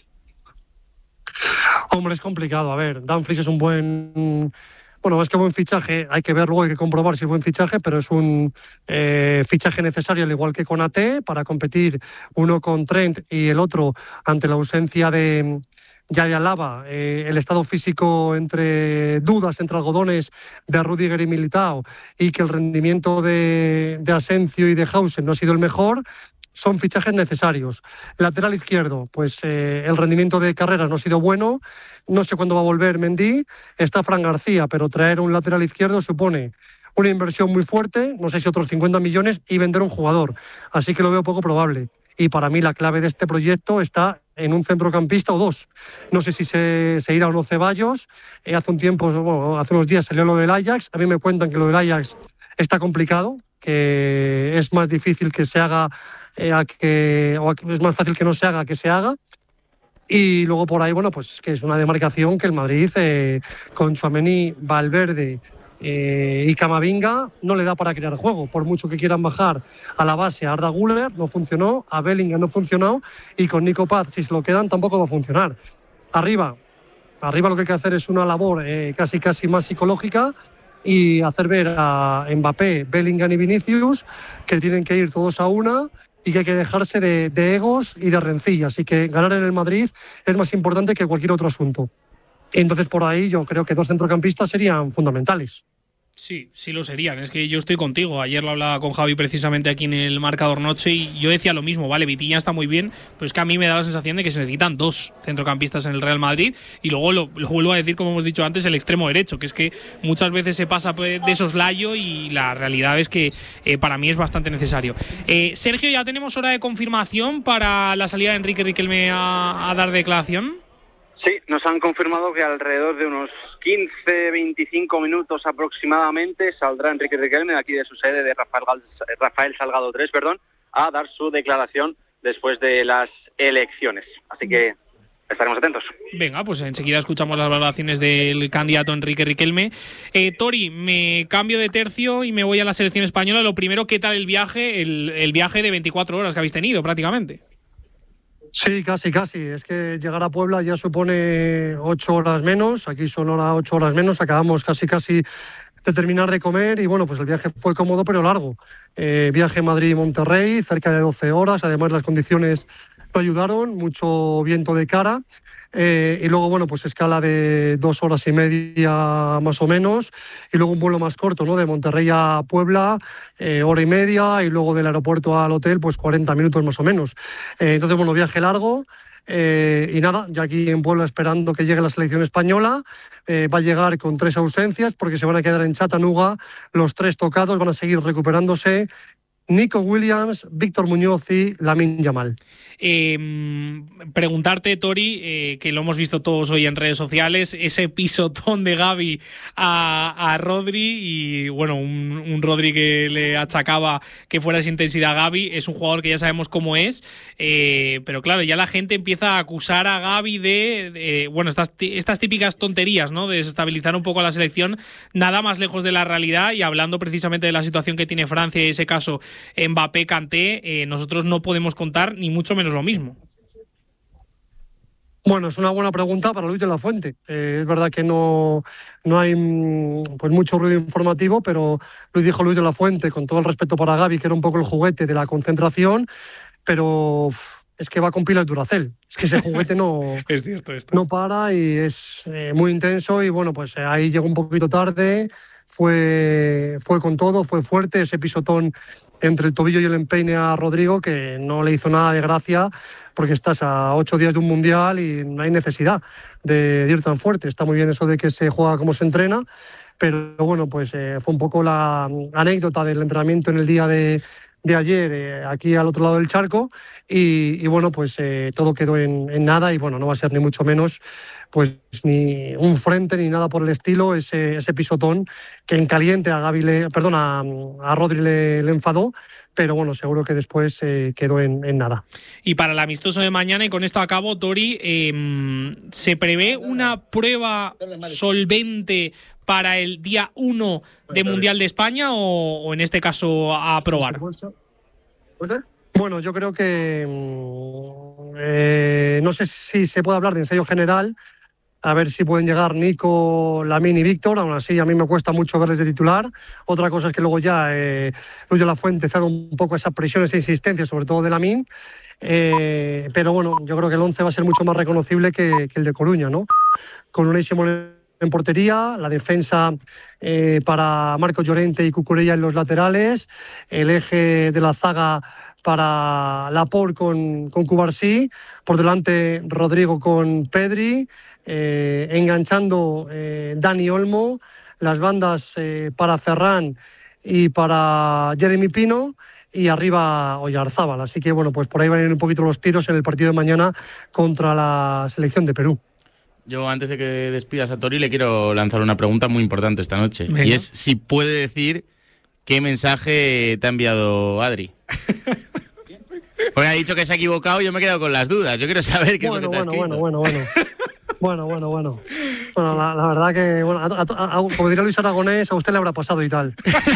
Hombre, es complicado. A ver, Dumfries es un buen... Bueno, más que buen fichaje, hay que ver luego, hay que comprobar si es buen fichaje, pero es un fichaje necesario, al igual que Konaté, para competir uno con Trent y el otro ante la ausencia de Alaba, el estado físico entre dudas, entre algodones de Rudiger y Militao, y que el rendimiento de Asensio y de Hausen no ha sido el mejor. Son fichajes necesarios. Lateral izquierdo, pues el rendimiento de Carreras no ha sido bueno. No sé cuándo va a volver Mendy. Está Fran García, pero traer un lateral izquierdo supone una inversión muy fuerte, no sé si otros 50 millones, y vender un jugador. Así que lo veo poco probable. Y para mí la clave de este proyecto está en un centrocampista o dos. No sé si se irá o no Ceballos. Hace unos días salió lo del Ajax. A mí me cuentan que lo del Ajax está complicado, que es más difícil que se haga es más fácil que no se haga que se haga. Y luego por ahí, bueno, pues que es una demarcación que el Madrid con Tchouaméni, Valverde y Camavinga no le da para crear juego. Por mucho que quieran bajar a la base a Arda Güler, no funcionó, a Bellingham no funcionó, y con Nico Paz, si se lo quedan, tampoco va a funcionar. Arriba lo que hay que hacer es una labor casi más psicológica y hacer ver a Mbappé, Bellingham y Vinicius que tienen que ir todos a una y que hay que dejarse de egos y de rencillas, y que ganar en el Madrid es más importante que cualquier otro asunto. Entonces por ahí yo creo que dos centrocampistas serían fundamentales. Sí lo serían. Es que yo estoy contigo. Ayer lo hablaba con Javi precisamente aquí en el Marcador Noche y yo decía lo mismo. Vale, Vitinha está muy bien, pero es que a mí me da la sensación de que se necesitan dos centrocampistas en el Real Madrid, y luego lo vuelvo a decir, como hemos dicho antes, el extremo derecho, que es que muchas veces se pasa de soslayo y la realidad es que para mí es bastante necesario. Sergio, ¿ya tenemos hora de confirmación para la salida de Enrique Riquelme a dar declaración? Sí, nos han confirmado que alrededor de unos 15-25 minutos aproximadamente saldrá Enrique Riquelme de aquí de su sede de Rafael Salgado 3, a dar su declaración después de las elecciones. Así que estaremos atentos. Venga, pues enseguida escuchamos las valoraciones del candidato Enrique Riquelme. Tori, me cambio de tercio y me voy a la selección española. Lo primero, ¿qué tal el viaje? El viaje de 24 horas que habéis tenido prácticamente. Sí, casi. Es que llegar a Puebla ya supone 8 horas menos. Aquí son 8 horas menos. Acabamos casi de terminar de comer y bueno, pues el viaje fue cómodo pero largo. Viaje Madrid-Monterrey, cerca de 12 horas. Además las condiciones lo ayudaron, mucho viento de cara. Y luego, bueno, pues escala de 2 horas y media más o menos, y luego un vuelo más corto, ¿no? De Monterrey a Puebla, hora y media, y luego del aeropuerto al hotel, pues 40 minutos más o menos. Entonces, bueno, viaje largo. Y nada, ya aquí en Puebla esperando que llegue la selección española. Va a llegar con 3 ausencias porque se van a quedar en Chattanooga los 3 tocados, van a seguir recuperándose Nico Williams, Víctor Muñoz y Lamine Yamal. Preguntarte, Tori, que lo hemos visto todos hoy en redes sociales, ese pisotón de Gavi a Rodri, y bueno, un Rodri que le achacaba que fuera esa intensidad a Gavi. Es un jugador que ya sabemos cómo es, pero claro, ya la gente empieza a acusar a Gavi de bueno, estas típicas tonterías, ¿no? De desestabilizar un poco a la selección, nada más lejos de la realidad. Y hablando precisamente de la situación que tiene Francia y ese caso Mbappé, Kanté, nosotros no podemos contar ni mucho menos lo mismo. Bueno, es una buena pregunta para Luis de la Fuente. Es verdad que no hay pues mucho ruido informativo, pero dijo Luis de la Fuente, con todo el respeto para Gavi, que era un poco el juguete de la concentración, pero es que va con pilas Duracell. Es que ese juguete no, es cierto esto. No para y es muy intenso, y bueno, pues ahí llegó un poquito tarde. Fue con todo, fue fuerte, ese pisotón entre el tobillo y el empeine a Rodrigo, que no le hizo nada de gracia, porque estás a 8 días de un mundial y no hay necesidad de ir tan fuerte. Está muy bien eso de que se juega como se entrena, pero bueno, pues fue un poco la anécdota del entrenamiento en el día de ayer, aquí al otro lado del charco, y bueno, pues todo quedó en nada, y bueno, no va a ser ni mucho menos pues ni un frente ni nada por el estilo, ese pisotón que en caliente a Rodri le enfadó, pero bueno, seguro que después quedó en nada. Y para el amistoso de mañana, y con esto acabo, Tori, ¿se prevé una prueba solvente para el día 1 de Mundial de España o en este caso a probar? Bueno, yo creo que no sé si se puede hablar de ensayo general. A ver si pueden llegar Nico, Lamine y Víctor. Aún así, a mí me cuesta mucho verles de titular. Otra cosa es que luego ya Luis de la Fuente cede un poco esa presión, esa insistencia, sobre todo de Lamine. Pero bueno, yo creo que el 11 va a ser mucho más reconocible que el de Coruña, ¿no? Con Unai Simón en portería, la defensa para Marco Llorente y Cucurella en los laterales, el eje de la zaga para Laporte con Cubarsí, por delante Rodrigo con Pedri, enganchando Dani Olmo, las bandas para Ferran y para Jeremy Pino, y arriba Oyarzábal. Así que bueno, pues por ahí van a ir un poquito los tiros en el partido de mañana contra la selección de Perú. Yo, antes de que despidas a Tori, le quiero lanzar una pregunta muy importante esta noche. Venga. Y es si puede decir qué mensaje te ha enviado Adri. Porque ha dicho que se ha equivocado y yo me he quedado con las dudas. Yo quiero saber qué es lo que te ha escrito. Bueno, la verdad que, bueno, como diría Luis Aragonés, a usted le habrá pasado y tal.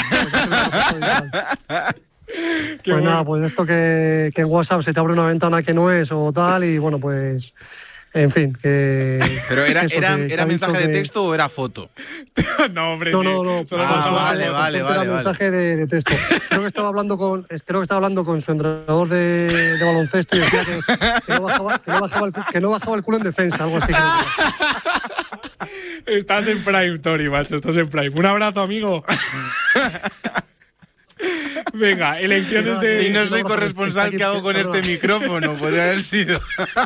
Pues nada, pues esto que en WhatsApp se te abre una ventana que no es o tal, y bueno, pues... En fin, que... ¿Pero era mensaje de texto o era foto? No, hombre. No. Vale. Era mensaje de texto. Creo que estaba hablando con su entrenador de baloncesto y decía que no bajaba el culo en defensa, algo así. Estás en prime, Tori, macho, estás en prime. Un abrazo, amigo. Venga, elecciones de... Si no soy corresponsal, ¿qué hago con este micrófono? Podría haber sido...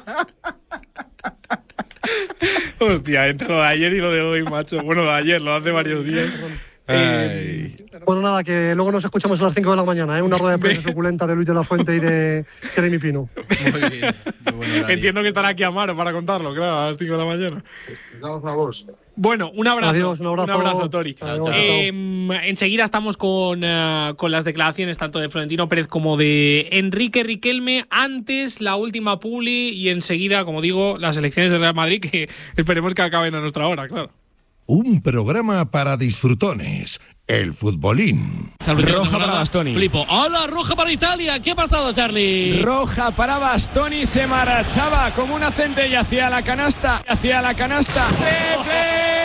Hostia, entre lo de ayer y lo de hoy, macho. Bueno, lo de ayer, lo hace varios días. Bueno, nada, que luego nos escuchamos a las 5 de la mañana, una rueda de prensa suculenta de Luis de la Fuente y de Jeremy Pino. Muy bien. Entiendo que estará aquí Amaro para contarlo, claro, a las 5 de la mañana. Vamos a vos. Bueno, un abrazo. Adiós, un abrazo, Tori. Chao. Enseguida estamos con las declaraciones tanto de Florentino Pérez como de Enrique Riquelme. Antes, la última publi, y enseguida, como digo, las elecciones del Real Madrid, que esperemos que acaben a nuestra hora, claro. Un programa para disfrutones. El futbolín. Roja para Bastoni. Flipo. ¡Hola, roja para Italia! ¿Qué ha pasado, Charlie? Roja para Bastoni. Se marchaba como una centella hacia la canasta. ¡Pepe!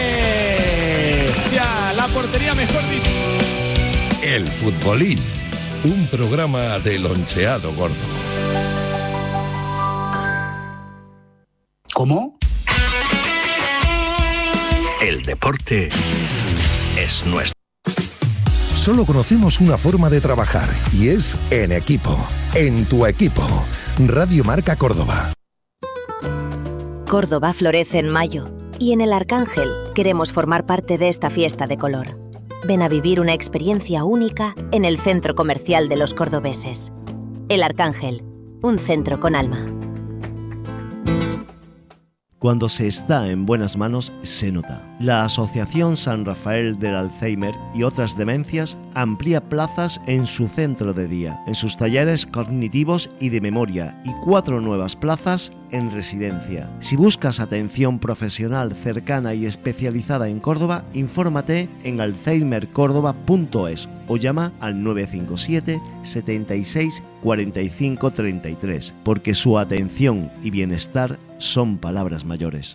Ya, la portería, mejor dicho. El futbolín. Un programa de Loncheado Gordo. ¿Cómo? El deporte es nuestro. Solo conocemos una forma de trabajar y es en equipo. En tu equipo. Radio Marca Córdoba. Córdoba florece en mayo y en El Arcángel queremos formar parte de esta fiesta de color. Ven a vivir una experiencia única en el centro comercial de los cordobeses. El Arcángel, un centro con alma. Cuando se está en buenas manos, se nota. La Asociación San Rafael del Alzheimer y otras demencias amplía plazas en su centro de día, en sus talleres cognitivos y de memoria, y 4 nuevas plazas en residencia. Si buscas atención profesional cercana y especializada en Córdoba, infórmate en alzheimercordoba.es o llama al 957 76 45 33, porque su atención y bienestar son palabras mayores.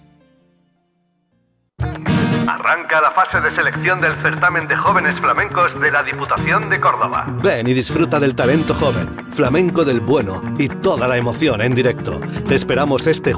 Arranca la fase de selección del certamen de jóvenes flamencos de la Diputación de Córdoba. Ven y disfruta del talento joven, flamenco del bueno y toda la emoción en directo. Te esperamos este